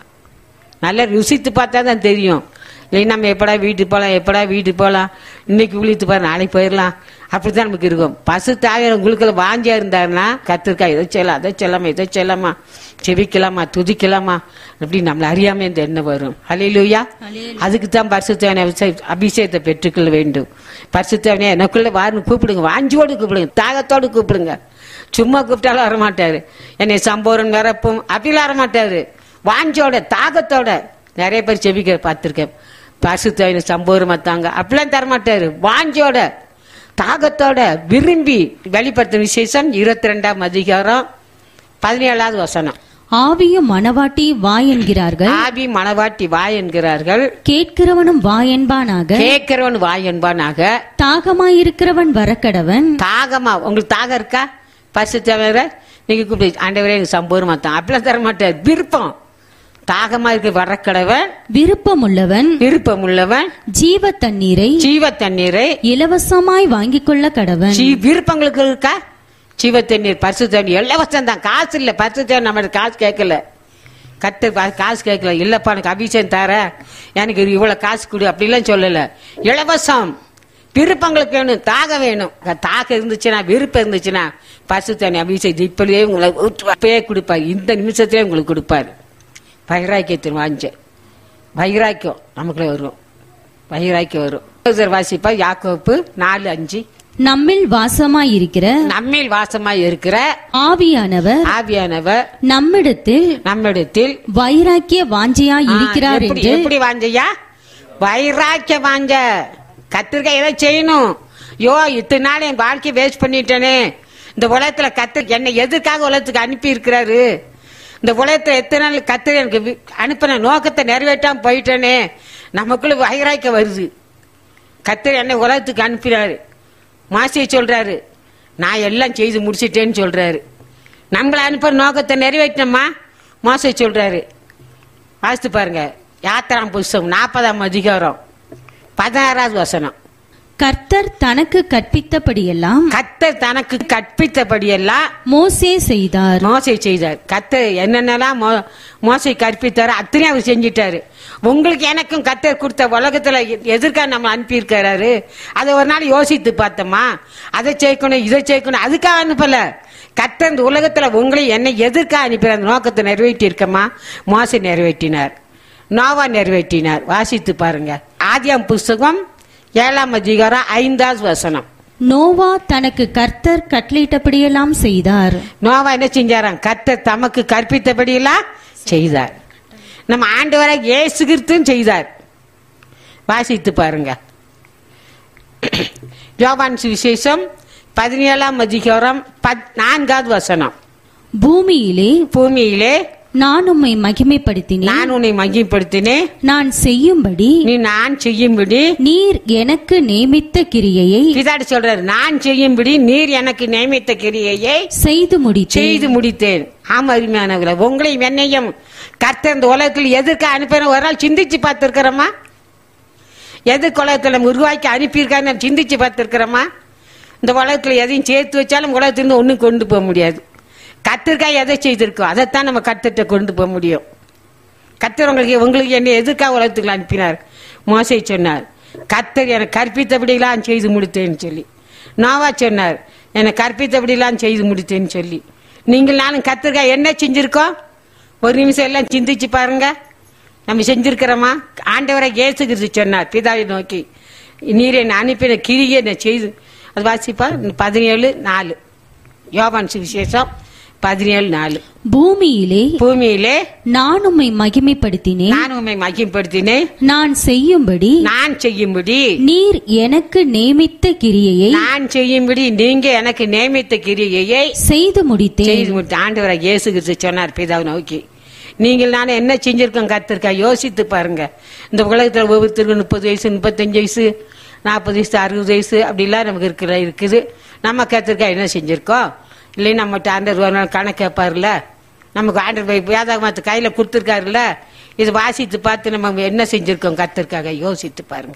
நல்லா ருசித்து பார்த்தா தான் தெரியும். இல்லை நம்ம எப்படா வீட்டுக்கு போகலாம், எப்படா வீட்டுக்கு போகலாம், இன்னைக்கு விழித்து பாரு, நாளைக்கு போயிடலாம், அப்படித்தான் நமக்கு இருக்கும். பசு தாயார் உங்களுக்கு வாஞ்சியா இருந்தாருன்னா கர்த்தருக்கா இதை செய்யலாம், அதை செல்லாமா, இதை செல்லாமா, செவிக்கலாமா, துதிக்கலாமா, அப்படி நம்மளை அறியாம இந்த எண்ணம் வரும். ஹல்லேலூயா. அதுக்கு தான் பரிசுத்தவனை அபிஷேகத்தை பெற்றுக்கொள்ள வேண்டும். பரிசுத்தவனை எனக்குள்ள வாருன்னு கூப்பிடுங்க, வாஞ்சியோடு கூப்பிடுங்க, தாகத்தோடு கூப்பிடுங்க. சும்மா கூப்பிட்டாலும் வரமாட்டாரு. என்னை சம்போரன் நிரப்பும் அப்படிலாம் வரமாட்டாரு. வாஞ்சோட தாகத்தோட நிறைய பேர் செபிக்க பார்த்திருக்கேன். பரிசுத்தவனை சம்போரம் தாங்க அப்படிலாம் தரமாட்டாரு. வாஞ்சோட தாகத்தோட விரும்பி வெளிப்படுத்தும் விசேஷம் இருபத்தி ரெண்டாம் அதிகாரம் பதினேழாவது வசனம்.
ஆவியும் மனவாட்டி வா என்கிறார்கள்,
ஆவி மனவாட்டி வா என்கிறார்கள்,
கேட்கிறவனும் வா என்பானாக,
கேட்கிறவன் வா என்பானாக,
தாகமாயிருக்கிறவன் வரக்கடவன்.
தாகமா உங்களுக்கு தாகம் இருக்கா? பரிசுத்தவரை நீங்க கூப்பிட்டு ஆண்டவரே எனக்கு சம்போரமா தான் அப்படிலாம் தர மாட்டார். விருப்பம் தாகமா இருக்க வரக்கடவன்,
விருப்பம் உள்ளவன்
விருப்பம் உள்ளவன்
ஜீவ தண்ணீரை
ஜீவ தண்ணீரை
இலவசமாய் வாங்கிக் கொள்ள கடவன்.
விருப்பங்களுக்கு இருக்கா? ஜீவ தண்ணீர் பரிசு தண்ணீர் இலவசம் தான், காசு இல்ல. பரிசு தண்ணீர் நம்ம காசு கேட்கல, கத்து காசு கேட்கல. இல்லப்பா எனக்கு அபிஷேகம் தர, எனக்கு இவ்வளவு காசு கொடு அப்படிலாம் சொல்லல. இலவசம். விருப்பங்களுக்கு வேணும், தாகம் வேணும். தாகம் இருந்துச்சுன்னா, விருப்பம் இருந்துச்சுன்னா பரிசு தண்ணி அபிஷேகம் இப்படியே உங்களை கொடுப்பாரு, இந்த நிமிஷத்திலே உங்களுக்கு கொடுப்பாரு. வைராக்கியத்தின் வாஞ்ச வைராக்கியம் நமக்குள்ள வரும், வைராக்கியம் வரும். வாசிப்பா யாக்கோப்பு நாலு அஞ்சு.
நம்மில் வாசமாயிருக்கிற
நம்மில் வாசமாய் இருக்கிற
ஆவியானவர்
ஆவியானவர்
நம்மிடத்தில்
நம்மிடத்தில்
வைராக்கிய வாஞ்சையாய் இருக்கிறார்
எப்படி
என்று.
எப்படி வாஞ்சையா? வைராக்கிய வாஞ்ச. கத்திரிக்காய் ஏதோ செய்யணும். யோ இத்தனை நாள் என் வாழ்க்கையை வேஸ்ட் பண்ணிட்டேனே. இந்த உலகத்துல கத்து என்னை எதுக்காக உலகத்துக்கு அனுப்பி இருக்கிறாரு? இந்த உலகத்துல எத்தனை நாள் கத்து எனக்கு அனுப்பின நோக்கத்தை நிறைவேற்றாம போயிட்டேனே. நமக்குள்ள வைராக்கியம் வருது. கத்தர் என்னை உலகத்துக்கு அனுப்பினாரு. மாசியை சொல்றாரு, நான் எல்லாம் செய்து முடிச்சிட்டேன்னு சொல்றாரு. நம்மளை அனுப்புற நோக்கத்தை நிறைவேற்றமா மோசை சொல்றாரு. வாசித்து பாருங்க, யாத்திராம் புஸ்தகம் நாற்பதாம் அதிகாரம் பதினாறாவது வசனம்.
கர்த்தர் தனக்கு கற்பித்தபடியெல்லாம்
கர்த்தர் தனக்கு கற்பித்தபடியெல்லாம்
மோசே செய்தார்.
மோசை செய்தார். கர்த்தர் என்னென்னலாம் மோசை கற்பித்தாரு அத்தனையும் அவர் செஞ்சிட்டாரு. உங்களுக்கு எனக்கும் கர்த்தர் கொடுத்த உலகத்துல எதற்காக நம்ம அனுப்பி இருக்காரு? அதை ஒரு நாள் யோசித்து பார்த்தோமா? அதை சேர்க்கணும் இதை சேர்க்கணும் அதுக்காக அனுப்பல. கர்த்தர் இந்த உலகத்துல உங்களை என்னை எதற்காக அனுப்பி அந்த நோக்கத்தை நிறைவேற்றி இருக்கமா? மோசை நிறைவேற்றினார், நோவா நிறைவேற்றினார். வாசித்து பாருங்க, ஆதியாம் புஸ்தகம் ஏழாம் அதிகாரம் ஐந்தாவது வசனம்.
நோவா தனக்கு கர்த்தர் கட்டளையிட்டபடியெல்லாம் செய்தார்.
நோவா என்ன செஞ்சாராம்? கர்த்தர் தமக்கு கற்பித்தபடியெல்லாம் செய்தார். நம்ம ஆண்டவரை இயேசு கிறிஸ்துவும் செய்தார். வாசித்து பாருங்க, யோவான் சுவிசேஷம் பதினேழாம் அதிகாரம் நான்காவது வசனம்.
பூமியிலே
பூமியிலே
நான் உம்மை மகிமைப்படுத்தினேன்.
நான் உன்னை மகிமைப்படுத்தினேன்.
நான் செய்யும்படி
நீ நான் செய்யும்படி
நீர் எனக்கு நியமித்த கிரியையை
பிதாடி சொல்றாரு. நான் செய்யும்படி நீர் எனக்கு நியமித்த கிரியையை
செய்து முடித்தேன்
செய்து முடித்தேன். ஆமா அருமையானவர்களே, உங்களை என்னையும் கர்த்தர் இந்த உலகத்தில் எதற்கு அனுப்பின ஒரு நாள் சிந்திச்சு பார்த்திருக்கிறோமா? எதுக்கு உலகத்துல உருவாக்கி அனுப்பியிருக்காரு நம்ம சிந்திச்சு பார்த்திருக்கிறோமா? இந்த உலகத்துல எதையும் சேர்த்து வச்சாலும் உலகத்திலிருந்து ஒன்னும் கொண்டு போக முடியாது. கத்திற்காக எதை செய்திருக்கோம் அதைத்தான் நம்ம கர்த்தர்கிட்ட கொண்டு போக முடியும். கர்த்தர் உங்களுக்கு உங்களுக்கு என்ன எதுக்காக உலகத்துக்கு அனுப்பினார்? மோசே சொன்னார், கர்த்தர் எனக்கு கற்பித்தபடியெல்லாம் செய்து முடித்தேன்னு சொல்லி. நோவா சொன்னார், எனக்கு கற்பித்தபடியெல்லாம் செய்து முடித்தேன்னு சொல்லி. நீங்கள் நானும் கர்த்தருக்காக என்ன செஞ்சிருக்கோம்? ஒரு நிமிஷம் எல்லாம் சிந்திச்சு பாருங்க. நம்ம செஞ்சிருக்கிறோமா? ஆண்டவரை இயேசு கிறிஸ்து சொன்னார் பிதாவை நோக்கி, நீர் என்னை அனுப்பின கிரியை என்ன செய்து. அது வாசிப்பா பதினேழு நாலு. யோவான் சுவிசேஷம் பதினேழு நாலு.
பூமியிலே
பூமியிலே
நான் உம்மை மகிமைப்படுத்தினேன்.
நான் உம்மை மகிமைப்படுத்தினேன்.
நான் செய்யும்படி
நான் செய்யும்படி
நீர் எனக்கு நியமித்த கிரியையை
நான் செய்யும்படி நீங்க எனக்கு நியமித்த கிரியையை
செய்து முடித்தேன்.
செய்து முடித்து. ஆண்டவரை இயேசு கிறிஸ்து சொன்னார் பிதாவை நோக்கி, நீங்கள் நானும் என்ன செஞ்சிருக்கோம் கர்த்தருக்கா யோசித்து பாருங்க. இந்த உலகத்துல ஒவ்வொருத்தருக்கு முப்பது வயசு முப்பத்தஞ்சு வயசு நாற்பது வயசு அறுபது வயசு அப்படிலாம் நமக்கு இருக்கிற இருக்குது. நம்ம கர்த்தருக்கா என்ன செஞ்சிருக்கோம்? இல்லை நம்மகிட்ட ஆண்டவர் ஒரு நாள் கணக்கு கேட்பாருல. நமக்கு ஆண்டவர் வேதாகமத்தை கையில கொடுத்துருக்காருல்ல. இது வாசித்து பார்த்து நம்ம என்ன செஞ்சிருக்கோம் கர்த்தருக்காக யோசித்து பாருங்க.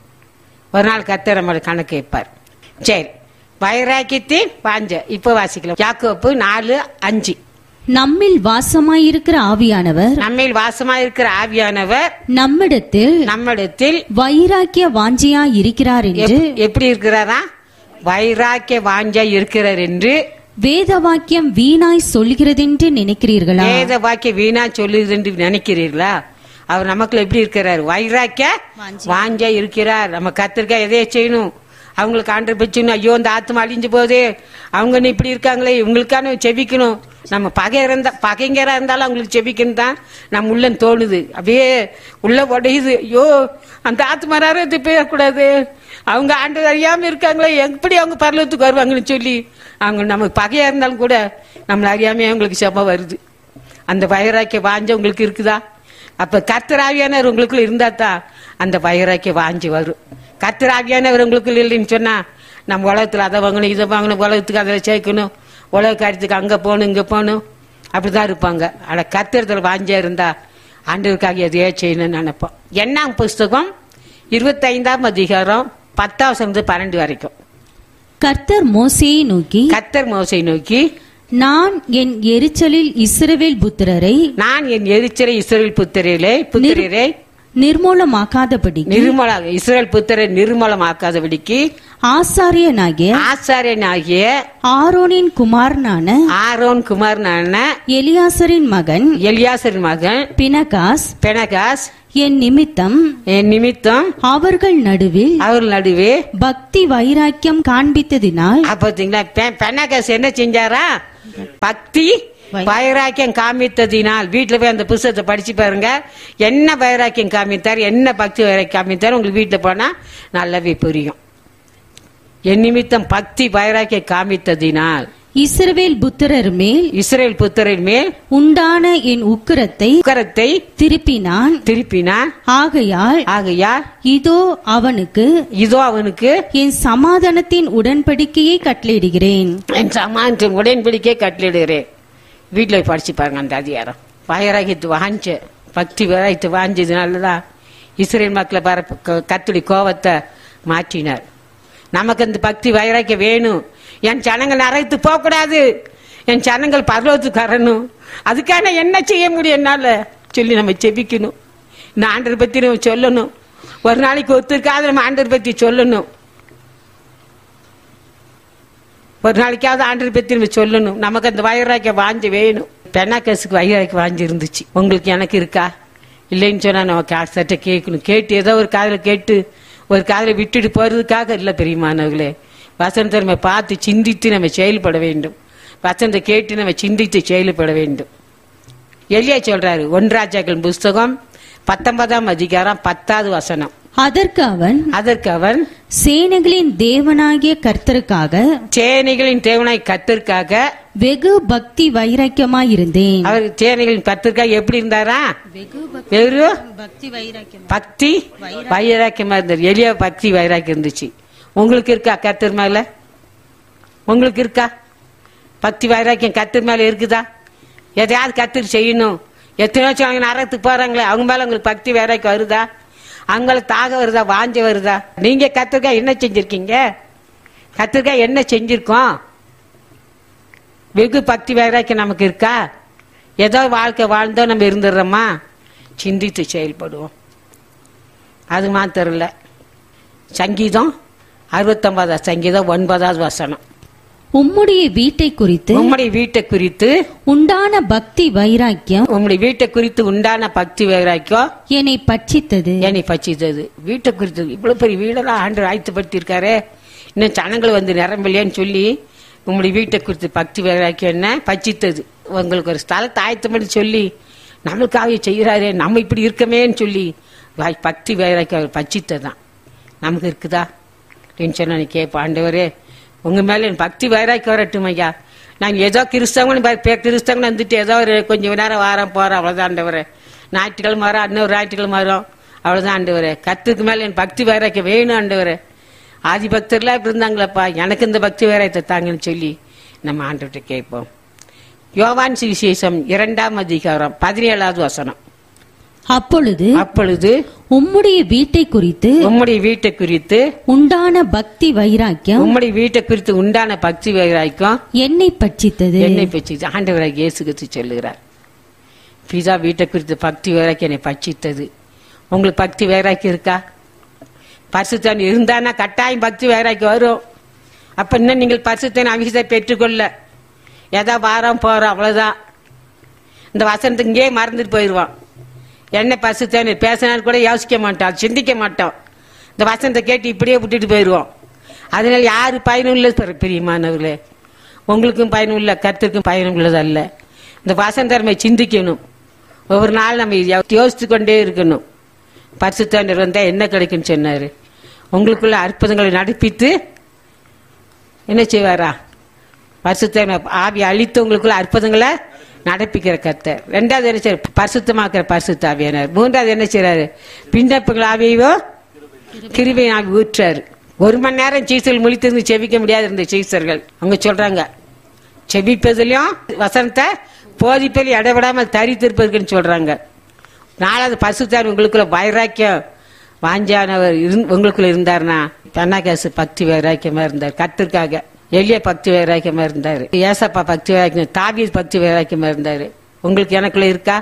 ஒரு நாள் கர்த்தர் நம்மளோட கணக்கு கேட்பார். சரி, வைராக்கியத்தின் வாஞ்ச இப்ப வாசிக்கலாம். யாக்கோப்பு நாலு அஞ்சு.
நம்மில் வாசமாயிருக்கிற ஆவியானவர்
நம்மில் வாசமாயிருக்கிற ஆவியானவர்
நம்மிடத்தில்
நம்மிடத்தில்
வைராக்கிய வாஞ்சியாய் இருக்கிறார் என்று.
எப்படி இருக்கிறாரா? வைராக்கிய வாஞ்சா இருக்கிறார் என்று
வேத வாக்கியம் வீணாய் சொல்கிறதென்று நினைக்கிறீர்களா?
வேத வாக்கியம் வீணா சொல்லுது என்று நினைக்கிறீர்களா? அவர் நமக்குள்ள எப்படி இருக்கிறார்? வைராக்கிய வாஞ்சா இருக்கிறார். நம்ம கத்திரிக்கா எதைய செய்யணும்? அவங்களுக்கு ஆண்டர் பிடிச்சணும். ஐயோ இந்த ஆத்மா அழிஞ்சு போகுது, அவங்க இப்படி இருக்காங்களே, இவங்களுக்கான செபிக்கணும். நம்ம பகை இருந்தா பகைங்கரா இருந்தாலும் அவங்களுக்கு செபிக்கணும் தான் நம்ம உள்ள தோணுது. அப்படியே உள்ள உடையுது. ஐயோ அந்த ஆத்மாராரும் இது போயிடக்கூடாது, அவங்க ஆண்டு அறியாம இருக்காங்களே, எப்படி அவங்க பரலத்துக்கு வருவாங்கன்னு சொல்லி அவங்க நமக்கு பகையா இருந்தாலும் கூட நம்மள அறியாம அவங்களுக்கு செம வருது. அந்த வைராக்கிய வாஞ்ச உங்களுக்கு இருக்குதா? அப்ப கர்த்தராவியானவர் உங்களுக்குள்ள இருந்தா தான் அந்த வைராக்கிய வாஞ்சி வரும். கர்த்தராவியானவர் உங்களுக்குள்ள இல்லைன்னு சொன்னா நம்ம உலகத்துல அதை வாங்கணும் இதை வாங்கணும், உலகத்துக்கு அதை சேர்க்கணும், உலக காரியத்துக்கு அங்க போகணும் இங்க போகணும், அப்படிதான் இருப்பாங்க. ஆனா கர்த்தரத்துல வாஞ்சா இருந்தா ஆண்டவருக்காக எதையோ செய்யணும்னு நினைப்போம். எண்ணாம் புஸ்தகம் இருபத்தி ஐந்தாம் அதிகாரம் பத்தாவது பன்னெண்டு வரைக்கும்.
கர்த்தர் மோசேயை நோக்கி
கர்த்தர் மோசை நோக்கி
நான் என் எரிச்சலில் இஸ்ரவேல் புத்திரரை
நான் என் எரிச்சலை இஸ்ரவேல் புத்திரரே புத்திரரே
நிர்மூலமாக்காதபடி
நிர்மூல இஸ்ரவேல் புத்திரரை நிர்மூலமாக்காதபடிக்கு
ஆசாரியனாகிய
ஆசாரியனாகிய
ஆரோனின் குமாரனான
ஆரோன் குமாரனான
எலியாசரின் மகன்
எலியாசரின் மகன்
பினகாஸ்
பெனகாஸ்
என் நிமித்தம்
என் நிமித்தம்
அவர்கள் நடுவில்
அவர் நடுவே
பக்தி வைராக்கியம் காண்பித்ததினால்.
பாத்தீங்களா, பெனகாஸ் என்ன செஞ்சாரா? பக்தி வைராக்கியம் காமித்ததினால். வீட்டுல போய் அந்த புத்தகத்தை படிச்சு பாருங்க, என்ன வைராக்கியம் காமித்தார், என்ன பக்தி வைராக்கியம் காமித்தார், உங்களுக்கு வீட்டுல போனா நல்லாவே புரியும். என் நிமித்தம் பக்தி வைராக்கியம் காமித்ததினால்
இஸ்ரவேல் புத்திரர் மேல்
இஸ்ரவேல் புத்திரர் மேல்
உண்டான என் உக்கிரத்தை
உக்கிரத்தை
திருப்பினான்
திருப்பினான்
ஆகையால்
ஆகையால்
இதோ அவனுக்கு
இதோ அவனுக்கு
என் சமாதானத்தின் உடன்படிக்கையை கட்டளையிடுகிறேன்.
என் சமாதானத்தின் உடன்படிக்கையை கட்டளையிடுகிறேன். வீட்டுல படிச்சு பாருங்க அந்த அதிகாரம். வைராகியத்து வாஞ்ச பக்தி வைராகியத்து வாஞ்சதுனாலதான் இஸ்ரேல் மக்களை பார கத்துடி கோவத்தை மாற்றினார். நமக்கு அந்த பக்தி வைராக்கியம் வேணும். என் ஜனங்கள் நரகத்து போக கூடாது, என் ஜனங்கள் பரலோகத்துக்கு வரணும். அதுக்கான என்ன செய்ய முடியும் என்னால சொல்லி நம்ம செபிக்கணும். இந்த ஆண்டரை பத்தி நம்ம சொல்லணும். ஒரு நாளைக்கு ஒத்துருக்காது நம்ம ஆண்டரை பத்தி சொல்லணும். ஒரு நாளைக்காவது ஆண்டரை பத்தி நம்ம சொல்லணும். நமக்கு அந்த வைராக்கிய வாஞ்சி வேணும். பெனாக்கஸுக்கு வைராக்கிய வாஞ்சி இருந்துச்சு. உங்களுக்கு எனக்கு இருக்கா? இல்லைன்னு சொன்னா நம்ம சட்டை கேட்கணும். கேட்டு ஏதோ ஒரு காதல கேட்டு ஒரு காதலை விட்டுட்டு போறதுக்காக இல்லை பெரியமானவர்களே. வசனத்தை நம்ம பார்த்து சிந்தித்து நம்ம செயல்பட வேண்டும். வசனத்தை கேட்டு நம்ம சிந்தித்து செயல்பட வேண்டும். எலியா சொல்றாரு, ஒன்றாஜாக்கள் புஸ்தகம் பத்தொன்பதாம் அதிகாரம் பத்தாவது வசனம்.
அதற்கு அவன்
அதற்கு அவன்
சேனைகளின் தேவனாகிய கர்த்தருக்காக
சேனைகளின் தேவனாய் கர்த்தருக்காக
வெகு பக்தி வைராக்கியமாய் இருந்தேன்.
அவர் சேனைகளின் கர்த்தருக்காக எப்படி இருந்தாரா? வெகு
பக்தி வைராக்கியம்
பக்தி வைராக்கியமா இருந்தார். எளிய பக்தி வைராக்கியம் இருந்துச்சு. உங்களுக்கு இருக்கா கர்த்தர் மேல? உங்களுக்கு இருக்கா பக்தி வைராக்கியம்? கர்த்தர் மேல இருக்குதா? எதையாவது கர்த்தர் செய்யணும். எத்தனையோ அவங்க நரகத்துக்கு போறாங்களே, அவங்க மேல உங்களுக்கு பக்தி வைராக்கியம் வருதா? அவங்களுக்கு தாக வருதா? வாஞ்ச வருதா? நீங்க கர்த்தருக்கா என்ன செஞ்சிருக்கீங்க? கர்த்தருக்கா என்ன செஞ்சிருக்கோம்? வெகு பக்தி வைராக்கியம் நமக்கு இருக்கா? ஏதோ வாழ்க்கை வாழ்ந்தோ நம்ம இருந்துடுறோமா? சிந்தித்து செயல்படுவோம். அது மாத்திரம் இல்ல, சங்கீதம் அறுபத்தி ஒன்பதாவது சங்கீதம் ஒன்பதாவது வசனம்.
உம்முடைய வீட்டை குறித்து
உம்முடைய வீட்டை குறித்து
உண்டான பக்தி வைராக்கியம்
உம்முடைய வீட்டை குறித்து உண்டான பக்தி வைராக்கியம்
என்னை பட்சித்தது
என்னை பட்சித்தது. வீட்டை குறித்து இவ்வளவு பெரிய வீடெல்லாம் ஆண்டு ஆயத்தப்படுத்தி இருக்காரு. இன்னும் ஜனங்கள் வந்து நிரம்பலையான்னு சொல்லி உம்முடைய வீட்டை குறித்து பக்தி வைராக்கியம் என்ன பட்சித்தது. உங்களுக்கு ஒரு ஸ்தலத்தை ஆயத்தம் பண்ணி சொல்லி நம்மளுக்காக செய்யறாரு, நம்ம இப்படி இருக்கமேன்னு சொல்லி பக்தி வைராக்கியம் பட்சித்ததான். நமக்கு இருக்குதா அப்படின்னு சொன்னா நீ கேட்ப, ஆண்டவரே உங்க மேல என் பக்தி வைராக்கியம் வரட்டும் ஐயா. நான் ஏதோ கிறிஸ்தவங்க கிறிஸ்தவங்க வந்துட்டு ஏதோ ஒரு கொஞ்சம் நேரம் வாரம் போறோம், அவ்வளவுதான் ஆண்டவரே. ஞாயிற்றுக்கிழமை வரோம், இன்னொரு ஞாயிற்றுக்கிழமை வரோம், அவ்வளவுதான் ஆண்டவரே. கத்துக்கு மேல என் பக்தி வைராக்கியம் வேணும் ஆண்டவரே. ஆதி பக்தர்லாம் இப்படி இருந்தாங்களப்பா, எனக்கு இந்த பக்தி வைராக்கியத்தை தாங்கன்னு சொல்லி நம்ம ஆண்டவர்கிட்ட கேட்போம். யோவான் சுவிசேஷம் இரண்டாம் அதிகாரம் பதினேழாவது வசனம்.
அப்பொழுது
அப்பொழுது
உம்முடைய வீட்டை குறித்து
உம்முடைய வீட்டை குறித்து
உண்டான பக்தி வைராக்கியம்
உம்முடைய வீட்டை குறித்து உண்டான பக்தி வைராக்கியம்
என்னை பட்சித்தது
என்னை பட்சித்தது. ஆண்டவராகிய இயேசு கிறிஸ்து சொல்லுகிறார், பிதா வீட்டை குறித்து பக்தி வைராக்கியம் என்னை பட்சித்தது. உங்களுக்கு பக்தி வைராக்கியம் இருக்கா? பரிசுத்தன் இருந்தானா கட்டாயம் பக்தி வைராக்கியம் வரும். அப்ப இன்னும் நீங்கள் பரிசுத்தன் அபிஷேகத்தை பெற்றுக்கொள்ள ஏதா வாரம் போறோம், அவ்வளவுதான். இந்த வசனத்துக்கு இங்கே மறந்துட்டு போயிடுவான். என்ன பரிசுத்தன் பேசினாலும் கூட யோசிக்க மாட்டோம், சிந்திக்க மாட்டோம். இந்த வசனத்தை கேட்டு இப்படியே விட்டுட்டு போயிடுவோம். அதனால யாரு பயனுள்ள பிரியமானவர்களே? உங்களுக்கும் பயனுள்ள, கர்த்தருக்கும் பயனுள்ளது அல்ல. இந்த வசனத்தை நம்ம சிந்திக்கணும். ஒவ்வொரு நாள் நம்ம யோசித்து கொண்டே இருக்கணும். பரிசுத்தர் வந்தா என்ன கிடைக்குன்னு சொன்னாரு. உங்களுக்குள்ள அற்புதங்களை நடப்பித்து என்ன செய்வாரா? பரிசுத்தர் ஆவி அழித்து உங்களுக்குள்ள அற்புதங்களை நடப்பிக்கிற கர்த்தர். ரெண்டாவது என்ன செய்ய? பரிசுத்தமாக்குற பரிசுத்த ஆவியானார். மூன்றாவது என்ன செய்யறாரு? பின்னப்புகள் ஆவியோ கிருபை ஆவி ஊற்றாரு. ஒரு மணி நேரம் சீசர்கள் முழித்திருந்து செவிக்க முடியாது இருந்த சீசர்கள் அவங்க சொல்றாங்க, செவிப்பதிலையும் வசனத்தை போதிப்பதில் இடைவிடாமல் தரித்திருப்பதுன்னு சொல்றாங்க. நாலாவது பரிசுத்தார் உங்களுக்குள்ள வைராக்கியம் வாஞ்சானவர் உங்களுக்குள்ள இருந்தாருன்னா பெனாகாசு பக்தி வைராக்கியமா இருந்தார். கர்த்தருக்காக எளிய பக்தி வைராக்கியமா இருந்தாரு. ஏசப்பா பக்தி வைராக்கியம், தாவீது பக்தி வைராக்கியமா இருந்தாரு. உங்களுக்கு எனக்குள்ள இருக்கா?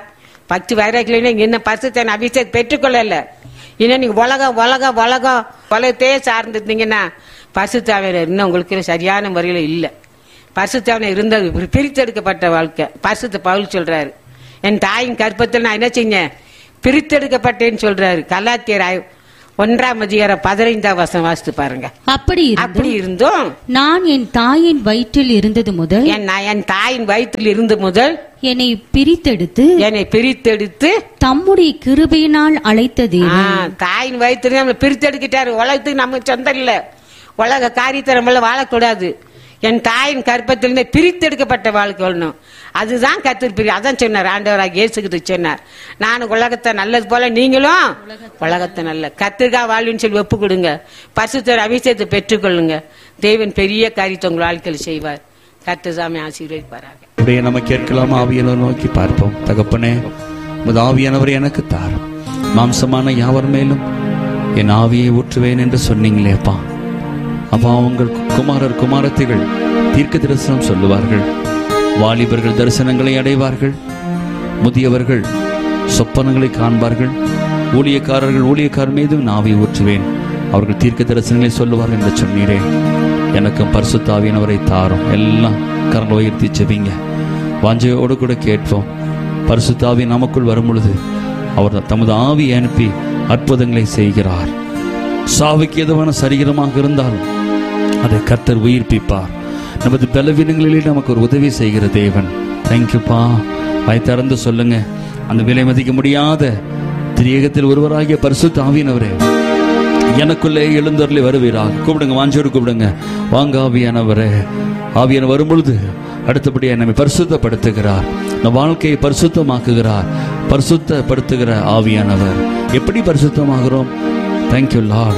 பக்தி வைராக்கியம் நீங்க இன்னும் பரிசுத்த அபிஷேகம் பெற்றுக்கொள்ளல. இன்னும் நீங்க உலகம் உலகம் உலகம் உலகத்தையே சார்ந்திருந்தீங்கன்னா பரிசுத்தாவியர் இன்னும் உங்களுக்கு சரியான முறையில இல்ல. பரிசுத்தாவியர் இருந்தது பிரித்தெடுக்கப்பட்ட வாழ்க்கை. பரிசுத்த பவுல் சொல்றாரு, என் தாயின் கற்பத்தில் நான் என்ன செஞ்சேன், பிரித்தெடுக்கப்பட்டேன்னு சொல்றாரு. கலாத்தியர் ஒன்றாம் அதிகாரம் பதினைந்தாம் வசனம் வாசித்து பாருங்க.
அப்படி
அப்படி இருந்தும்
நான் என் தாயின் வயிற்றில் இருந்தது முதல்
என் தாயின் வயிற்றில் இருந்து முதல்
என்னை பிரித்தெடுத்து
என்னை பிரித்தெடுத்து
தம்முடைய கிருபையினால் அழைத்ததே.
தாயின் வயிற்று நம்மளை பிரித்தெடுக்கிட்டாரு. உலகத்துக்கு நம்ம சொந்தம் இல்ல, உலக காரியத்தை நம்மள வாழக்கூடாது. என் தாயின் கற்பத்திலிருந்து பிரித்தெடுக்கப்பட்ட வாழ்க்கை வரணும். அதுதான் கர்த்தர் பிரி. அதான் சொன்னார் ஆண்டவராக இயேசுகிட்டு சொன்னார், நான் உலகத்தை நல்லது போல நீங்களும் உலகத்தை நல்ல கர்த்தருக்காக வாழ்வின்னு சொல்லி ஒப்பு கொடுங்க. பரிசுத்தர் அபிஷேகத்தை பெற்றுக்கொள்ளுங்க. தேவன் பெரிய காரியத்தை உங்கள் வாழ்க்கையில் செய்வார். கர்த்தர் சாமி ஆசீர்வதிப்பாராக.
அப்படியே நம்ம கேட்கலாமா? ஆவியானவர் நோக்கி பார்ப்போம். தகப்பனே, உமது ஆவியானவர் எனக்கு தாரும், மாம்சமான யாவர் மேலும் என் ஆவியை ஊற்றுவேன் என்று சொன்னீங்களேப்பா. அப்பா, உங்கள் குமாரர் குமாரத்திகள் தீர்க்க தரிசனம் சொல்லுவார்கள், வாலிபர்கள் தரிசனங்களை அடைவார்கள், முதியவர்கள் சொப்பனங்களை காண்பார்கள், ஊழியக்காரர்கள் ஊழியக்காரர் மீதும் நாவை ஊற்றுவேன், அவர்கள் தீர்க்க தரிசனங்களை சொல்லுவார்கள் என்று சொன்னீரே. எனக்கும் பரிசுத்த ஆவியானவரை தாரும். எல்லாம் கரங்களை உயர்த்தி செபிங்க. வாஞ்சையோடு கூட கேட்போம். பரிசுத்த ஆவி நமக்குள் வரும் பொழுது அவர் தமது ஆவி அனுப்பி அற்புதங்களை செய்கிறார். சாவுக்கு எதுவான சரீரமாக இருந்தாலும் அதை கர்த்தர் உயிர்ப்பிப்பார். நமது பலவீனங்களிலே நமக்கு ஒரு உதவி செய்கிற தேவன். தேங்க்யூப்பா. வாய் திறந்து சொல்லுங்க, அந்த விலை மதிக்க முடியாத திரியகத்தில் ஒருவராகிய பரிசுத்த ஆவியானவரே எனக்குள்ளே எழுந்தருளி வருவீராக. கூப்பிடுங்க, வாஞ்சோடு கூப்பிடுங்க. வாங்க ஆவியானவரே. ஆவியான வரும் பொழுது அடுத்தபடியாக நம்மை பரிசுத்தப்படுத்துகிறார், நம் வாழ்க்கையை பரிசுத்தமாக்குகிறார். பரிசுத்தப்படுத்துகிற ஆவியானவர். எப்படி பரிசுத்தமாகிறோம்? Thank you Lord.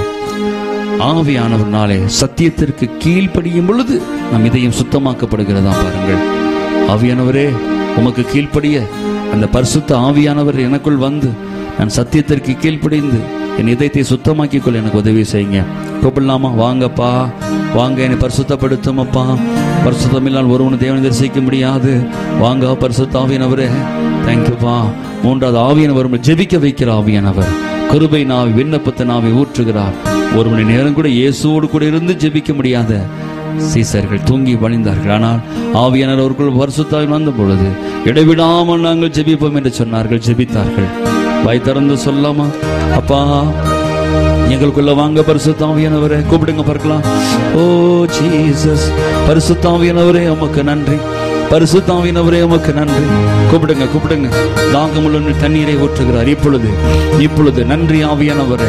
ஆவியானவர்னாலே சத்தியத்திற்கு கீழ்ப்படியும் பொழுது நம் இதயம் சுத்தமாக்கப்படுகிறதா பாருங்கள். ஆவியானவரே, உமக்கு கீழ்ப்படிய அந்த பரிசுத்த ஆவியானவர் எனக்குள் வந்து நான் சத்தியத்திற்கு கீழ்ப்படிந்து என் இதயத்தை சுத்தமாக்கிக் கொள்ள எனக்கு உதவி செய்யுங்க. கூப்பிடலாமா? வாங்கப்பா, வாங்க, என்னை பரிசுத்தப்படுத்தும் அப்பா. பரிசுத்தமில்லால் ஒருவனு தேவனை தரிசிக்க முடியாது. வாங்க பரிசுத்த ஆவியானவரே. தேங்க்யூப்பா. மூன்றாவது ஆவியானவர் ஜெபிக்க வைக்கிற ஆவியானவர். கிருபை நாவி விண்ணப்பத்தை நாவி ஊற்றுகிறார். ஒரு மணி நேரம் கூட இயேசுவோடு கூட இருந்து ஜெபிக்க முடியாத சீசர்கள் தூங்கி வழிந்தார்கள். ஆனால் ஆவியானவர் அவர்கள் பரிசுத்தாவி வந்த பொழுது இடைவிடாமல் நாங்கள் ஜெபிப்போம் என்று சொன்னார்கள். ஜெபித்தார்கள். வாய் திறந்து சொல்லாமா? அப்பா, எங்களுக்குள்ள வாங்க பரிசுத்த ஆவியானவரே. கூப்பிடுங்க பார்க்கலாம். ஓ ஜீசஸ். பரிசுத்த ஆவியானவரே உமக்கு நன்றி. பரிசுத்த ஆவியானவரே உமக்கு நன்றி. கூப்பிடுங்க, கூப்பிடுங்க. தாகமுள்ள தண்ணீரை ஊற்றுகிறார் இப்பொழுது, இப்பொழுது. நன்றி ஆவியானவரே.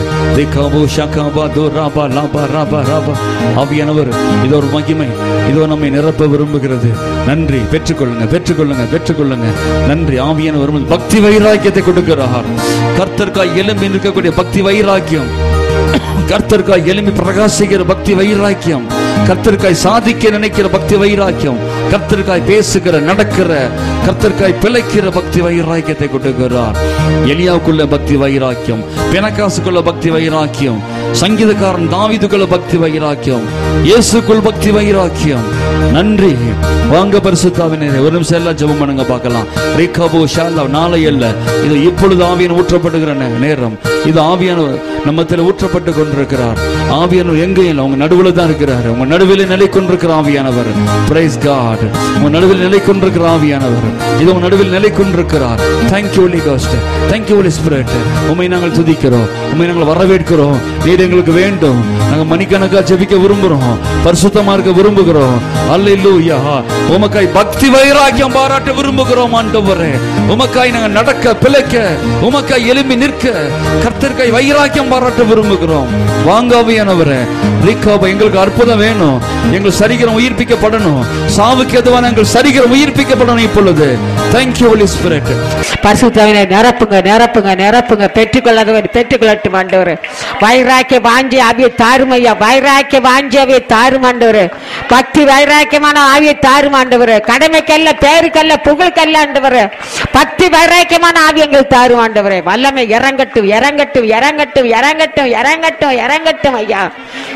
ஆவியானவர் இது ஒரு மகிமை, இதோ நம்மை நிரப்ப விரும்புகிறது. நன்றி. பெற்றுக்கொள்ளுங்க, பெற்றுக்கொள்ளுங்க, பெற்றுக்கொள்ளுங்க. நன்றி. ஆவியானவர் பக்தி வைராக்கியத்தை கொடுக்கிறார். கர்த்தர்க்காய் எழும்பி இருக்கக்கூடிய பக்தி வைராக்கியம், கர்த்தர்க்காய் எழும்பி பிரகாசிக்கிற பக்தி வைராக்கியம், கர்த்தர்க்காய் சாதிக்க நினைக்கிற பக்தி வைராக்கியம், கர்த்தர்க்காய் பேசுகிற நடக்கிற, கர்த்தர்க்காய் பிழைக்கிற பக்தி வைராக்கியத்தை கொடுக்கிறார். எலியாவுக்குள்ள பக்தி வைராக்கியம், பெனகாசுக்குள்ள பக்தி வைராக்கியம், சங்கீதக்காரன் தாவீதுக்குள்ள பக்தி வைராக்கியம், இயேசுக்குள் பக்தி வைராக்கியம். நன்றி. வாங்க பரிசுத்தாவினரே. ஒரு நிமிஷம் எல்லாம் ஜெபம் பண்ணுங்க பார்க்கலாம். ரேகாபோ ஷாலா. நாளை அல்ல, இது இப்பொழுது ஆவியான ஊற்றப்படுகிற நேரம். இது ஆவியானவர் நம்மத்தில் ஊற்றப்பட்டு கொண்டிருக்கிறார். ஆவியானவர் எங்க இல்லை, உங்க நடுவில் தான் இருக்கிறார். உங்க நடுவில் நிலை கொண்டிருக்கிற ஆவியானவர். Price God. உங்க நடுவில் நிலை கொண்டிருக்கிற ஆவியானவர் இது உங்க நடுவில் நிலை கொண்டிருக்கிறார். Thank you Holi cost. Thank you Holi spirit. உம்மை நாங்கள் துதிக்கிறோம், உம்மை நாங்கள் வரவேற்கிறோம். நீர் எங்களுக்கு வேண்டும். நாங்கள் மணிக்கணக்கா ஜெபிக்க விரும்புகிறோம், பரிசுத்தமா இருக்க விரும்புகிறோம். அல்லேலூயா. உமக்காய் பக்தி வைராக்கியம் பாராட்ட விரும்புகிறோம் ஆண்டவரே. உமக்காய் நாங்கள் நடக்க பிழைக்க, உமக்காய் எழும்பி நிற்க, கர்த்தர்க்காய் வைராக்கியம் பாராட்ட விரும்புகிறோம். வாங்க ஆவியானவரே. எங்களுக்கு அற்புதம் வேணும். எங்கள் சரீரம் உயிர்ப்பிக்கப்படணும். சாவுக்கு எதுவான எங்கள் சரீரம் உயிர்ப்பிக்கப்படணும் இப்பொழுது. Thank you Holi spirit.
பரிசுத்தவனை நிரப்புங்க, நிரப்புங்க, நிரப்புங்க. பெற்றுக்கொள்ளாதவன் பெற்றுக்கொள்ளட்டும் ஆண்டவரே. வைராக்கிய வாஞ்சி ஆவியை தாரும் ஐயா. வைராக்கிய வாஞ்சி ஆவியை தாரும் ஆண்டவரே. பக்தி வைராக்கியமான ஆவியை தாரும் ஆண்டவரே. கடமைக்கல்ல, பேருக்கல்ல, புகழ்க்கல்ல ஆண்டவரே. பக்தி வைராக்கியமான ஆவி எங்கள் தாரும் ஆண்டவரே. வல்லமை இறங்கட்டும், இறங்கட்டும், இறங்கட்டும், இறங்கட்டும், இறங்கட்டும், இறங்கட்டும் ஐயா.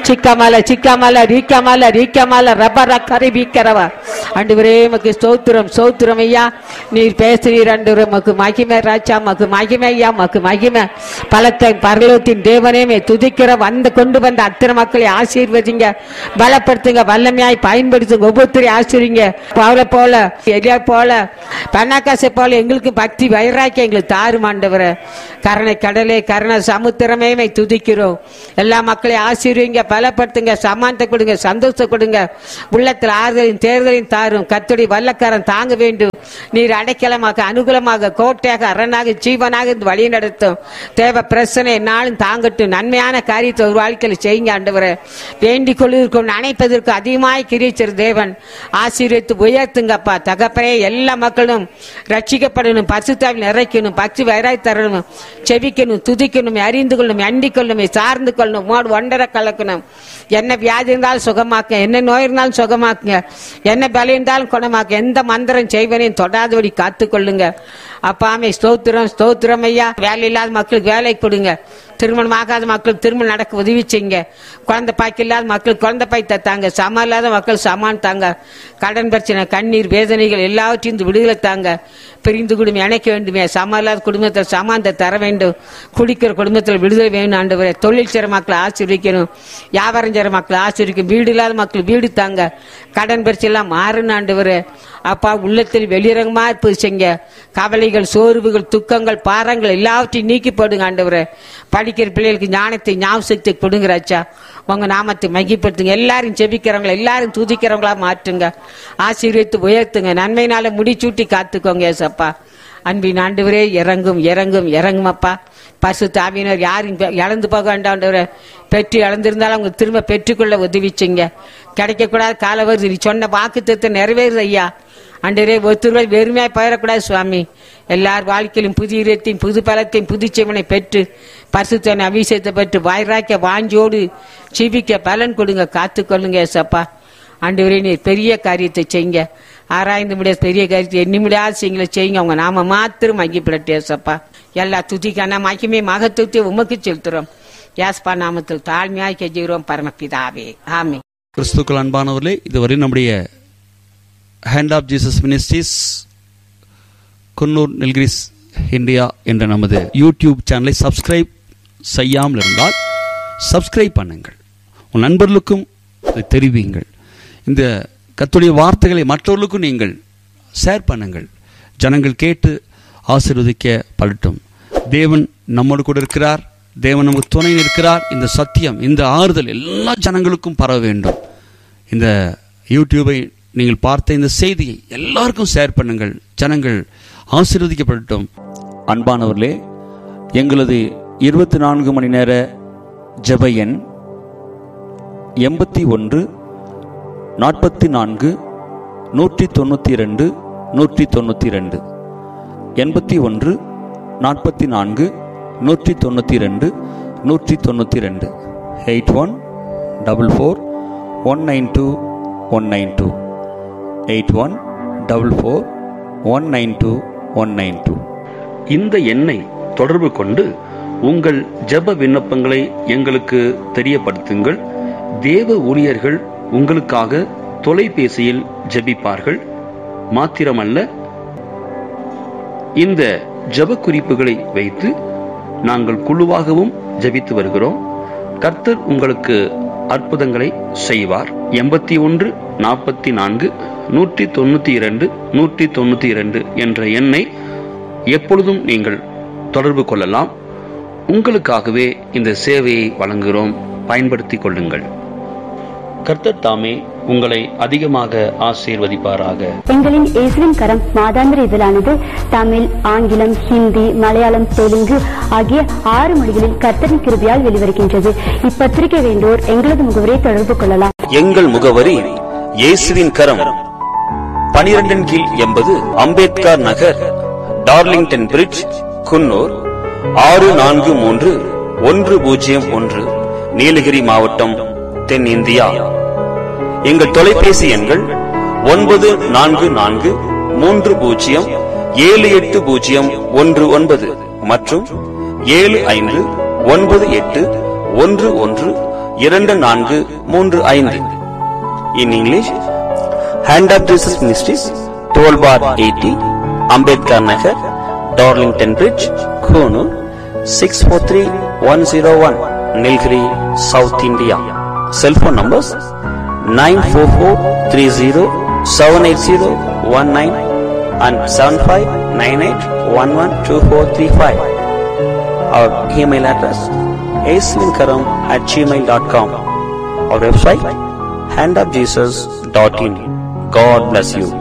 சிக்கமல சிக்கமல ரீக்கமல ரீக்கமல ரப்பர கரி வீக்கிறவா ஆண்டவரே மக்கு ஸ்தோத்திரம் ஸ்தோத்திரம் ஐயா. நீர் பேசுறீர் ஆண்டவரே, மக்கு மகிமை ராஜா, மக்கு மகிமை ஐயா, மக்கு மகிமை. பலத்தை பரலோகத்தின் தேவனே துதிக்கிற வந்து கொண்டு வந்த அத்தனை மக்களை ஆசீர்வதிங்க, பலப்படுத்துங்க, வல்லமையாய் பயன்படுத்துங்க, ஒவ்வொருத்தரையும் ஆசீர்வதிங்க. பவுல போல எலியா போல பன்னாக்காசை போல எங்களுக்கு பக்தி வைராக்கியம் எங்களுக்கு தாரும் ஆண்டவரே. கருணை கடலே கருணை சமுத்திரமே துதிக்கிறோம். எல்லா மக்களையும் ஆசீர்வதிங்க, பலப்படுத்துங்க, சமானத்தை கொடுங்க, சந்தோஷம் கொடுங்க, உள்ளத்தில் ஆறுதலின் தேர்தலின் தாரும். கர்த்தருடைய வல்லக்கரம் தாங்க வேண்டும். நீர் அடைக்கலமாக அனுகூலமாக கோட்டையாக அரணாக ஜீவனாக வழி நடத்தும். தேவ பிரச்சனை நாளும் தாங்கட்டும். நன்மையான காரியத்தை ஒரு வாழ்க்கையில் செய்யுங்க ஆண்டவரே. வேண்டிக் கொள்வதற்கும் நினைப்பதற்கு அதிகமாய் கிரிச்சர் தேவன் ஆசீர்வதித்து உயர்த்துங்கப்பா. தகப்பனே எல்லா மக்களும் ரட்சிக்கப்படணும், பரிசுத்தாவில் நிறைக்கணும், பக்தி வைராய் தரணும், செபிக்கணும், துதிக்கணும், அறிந்து கொள்ளணும், அண்டிக் கொள்ளணும், சார்ந்து கொள்ளணும், மோடு ஒன்றரை கலக்கணும். என்ன வியாதி இருந்தாலும் சுகமாக்குங்க, என்ன நோய் இருந்தாலும் சுகமாக்குங்க, என்ன பலம் இருந்தாலும் குணமாக்கு. எந்த மந்திரம் செய்வனையும் தொடாதபடி காத்து கொள்ளுங்க அப்பாமே. ஸ்தோத்திரம் ஸ்தோத்திரம் ஐயா. வேலை இல்லாத மக்களுக்கு வேலை கொடுங்க, திருமணம் ஆகாத மக்களுக்கு திருமணம் நடக்க உதவி செய்யுங்க, குழந்தை பாய்க்கு இல்லாத மக்களுக்கு குழந்தை பாய் தாங்க, சமம் இல்லாத மக்கள் சமான் தாங்க, கடன் பிரச்சனை கண்ணீர் வேதனைகள் எல்லாவற்றையும் விடுதலை தாங்க. பிரிந்து குடும்பம் இணைக்க வேண்டுமே, சமம் இல்லாத குடும்பத்தில் சமானத்தை தர வேண்டும், குடிக்கிற குடும்பத்தில் விடுதலை வேணும் ஆண்டவரே. தொழில் செய்கிற மக்களை ஆசீர்வதிக்கணும், வியாபாரம் செய்கிற மக்களை ஆசீர்வதிக்கணும், வீடு இல்லாத மக்கள் வீடு தாங்க, கடன் பிரச்சனை எல்லாம் மாறணும் ஆண்டவரே. அப்பா உள்ளத்தில் வெளிரங்கமா இருப்பது செய்ங்க, கவலைகள் சோர்வுகள் துக்கங்கள் பாரங்கள் எல்லாவற்றையும் நீக்கி போடுங்க ஆண்டவரே. படிக்கிற பிள்ளைகளுக்கு ஞானத்தை ஞாபகத்தை கொடுங்கிறாச்சா. உங்க நாமத்தை மகிப்படுத்துங்க. எல்லாரும் செபிக்கிறவங்கள எல்லாரும் துதிக்கிறவங்களா மாற்றுங்க, ஆசீர்வதித்து உயர்த்துங்க, நன்மையினால முடிச்சூட்டி காத்துக்கோங்க ஏசப்பா. அன்பின் ஆண்டவரே இறங்கும் இறங்கும் இறங்கும் அப்பா. பரிசுத்த ஆவியினர் யாரும் இழந்து போக வேண்டாண்டவரே. பெற்று இழந்திருந்தாலும் அவங்க திரும்ப பெற்றுக்கொள்ள உதவிச்சிங்க. கிடைக்கக்கூடாது கால வருது, நீ சொன்ன வாக்கு தத்துவம் நிறைவேறுது ஐயா. ஆண்டவரே ஒருத்தர் வெறுமையாய் பயிரக்கூடாது சுவாமி. எல்லார் வாழ்க்கையிலும் புதிய இடத்தையும் புது பலத்தையும் புதுச்செவனை பெற்று பரிசுத்தனை அபிஷேகத்தை பெற்று வாய்ராக்க வாஞ்சோடு ஜீவிக்க பலன் கொடுங்க, காத்து கொள்ளுங்க ஏசப்பா. ஆண்டவரே நீர் பெரிய காரியத்தை செய்யுங்க, ஆராய்ந்து முடியாத பெரிய காரியத்தை எண்ணி முடியாத செய்யுங்கள செய்யுங்க. அவங்க நாம மாத்திரம் மகிப்படட்டு ஏசப்பா. எல்லா துதிக்கான மகிமே மகத்துவத்தை உமக்கு செலுத்துறோம். யாஸ்பா நாமத்தில் தாழ்மையாய் கெஞ்சுகிறோம் பரமபிதாவே, ஆமே.
கிறிஸ்துக்கள் அன்பானவர்களே, இதுவரை நம்முடைய hand of Jesus ministries Coonoor Nilgiris India என்ற நமது யூடியூப் சேனலை சப்ஸ்கிரைப் செய்யாமல் இருந்தால் சப்ஸ்கிரைப் பண்ணுங்கள், உன் நண்பர்களுக்கும் அதை தெரிவிங்கள். இந்த கர்த்தருடைய வார்த்தைகளை மற்றவர்களுக்கும் நீங்கள் ஷேர் பண்ணுங்கள். ஜனங்கள் கேட்டு ஆசீர்வதிக்கப்படட்டும். தேவன் நம்மோடு கூட இருக்கிறார், தேவன் நமக்கு துணை இருக்கிறார். இந்த சத்தியம், இந்த ஆறுதல் எல்லா ஜனங்களுக்கும் பரவ வேண்டும். இந்த யூடியூபை நீங்கள் பார்த்த இந்த செய்தியை எல்லாருக்கும் ஷேர் பண்ணுங்கள், ஜனங்கள் ஆசீர்வதிக்கப்படட்டும். அன்பானவர்களே, எங்களது இருபத்தி நான்கு மணி நேர ஜெப எண் எண்பத்தி ஒன்று நாற்பத்தி நான்கு நூற்றி தொண்ணூற்றி ரெண்டு நூற்றி தொண்ணூற்றி ரெண்டு எண்பத்தி ஒன்று நாற்பத்தி நான்கு நூற்றி தொண்ணூற்றி ரெண்டு நூற்றி தொண்ணூற்றி ரெண்டு eight one double four one nine two one nine two eight one double four one nine two one nine two.
இந்த எண்ணை தொடர்பு கொண்டு உங்கள் ஜெப விண்ணப்பங்களை எங்களுக்கு தெரியப்படுத்துங்கள். தேவ ஊழியர்கள் உங்களுக்காக தொலைபேசியில் ஜெபிப்பார்கள். மாத்திரமல்ல, இந்த ஜெப குறிப்புகளை வைத்து நாங்கள் குழுவாகவும் ஜெபித்து வருகிறோம். கர்த்தர் உங்களுக்கு அற்புதங்களை செய்வார். எண்பத்தி ஒன்று நாற்பத்தி நான்கு நூற்றி தொண்ணூத்தி இரண்டு நூற்றி தொண்ணூத்தி இரண்டு என்ற எண்ணை எப்பொழுதும் நீங்கள் தொடர்பு கொள்ளலாம். உங்களுக்காகவே இந்த சேவையை வழங்குகிறோம், பயன்படுத்திக் கொள்ளுங்கள். கர்த்தர் தாமே உங்களை அதிகமாக ஆசீர்வதிப்பாராக.
எங்களின் இயேசுவின் கரம் மாதாந்திர இதழானது தமிழ், ஆங்கிலம், ஹிந்தி, மலையாளம், தெலுங்கு ஆகிய ஆறு மொழிகளில் கர்த்தரின் கிருபையால் வெளிவருகின்றது. இப்பத்திரிகை வேண்டோர் எங்களது முகவரியை தொடர்பு கொள்ளலாம்.
எங்கள் முகவரி இயேசுவின் கரம், பனிரெண்டின் கீழ் எண்பது அம்பேத்கர் நகர், டார்லிங்டன் பிரிட்ஜ், குன்னூர் ஆறு நான்கு மூன்று ஒன்று பூஜ்ஜியம் ஒன்று, நீலகிரி மாவட்டம், தென்னிந்தியா. எங்கள் தொலைபேசி எண்கள் ஒன்பது நான்கு நான்கு மூன்று பூஜ்ஜியம் ஏழு எட்டு பூஜ்ஜியம் ஒன்று ஒன்பது மற்றும் ஏழு ஐந்து ஒன்பது எட்டு ஒன்று ஒன்று இரண்டு நான்கு மூன்று ஐந்து. In English, hand of Jesus ministries, twelve bar eighty, Ambedkar Nagar, Darlington bridge, Coonoor, six four three one zero one, Nilgiri, South India. Cell phone numbers nine four four three zero seven eight zero one nine and seven five nine eight one one two four three five. Our email address aswinkaram at gmail dot com. Our website hand of jesus dot in. God bless you.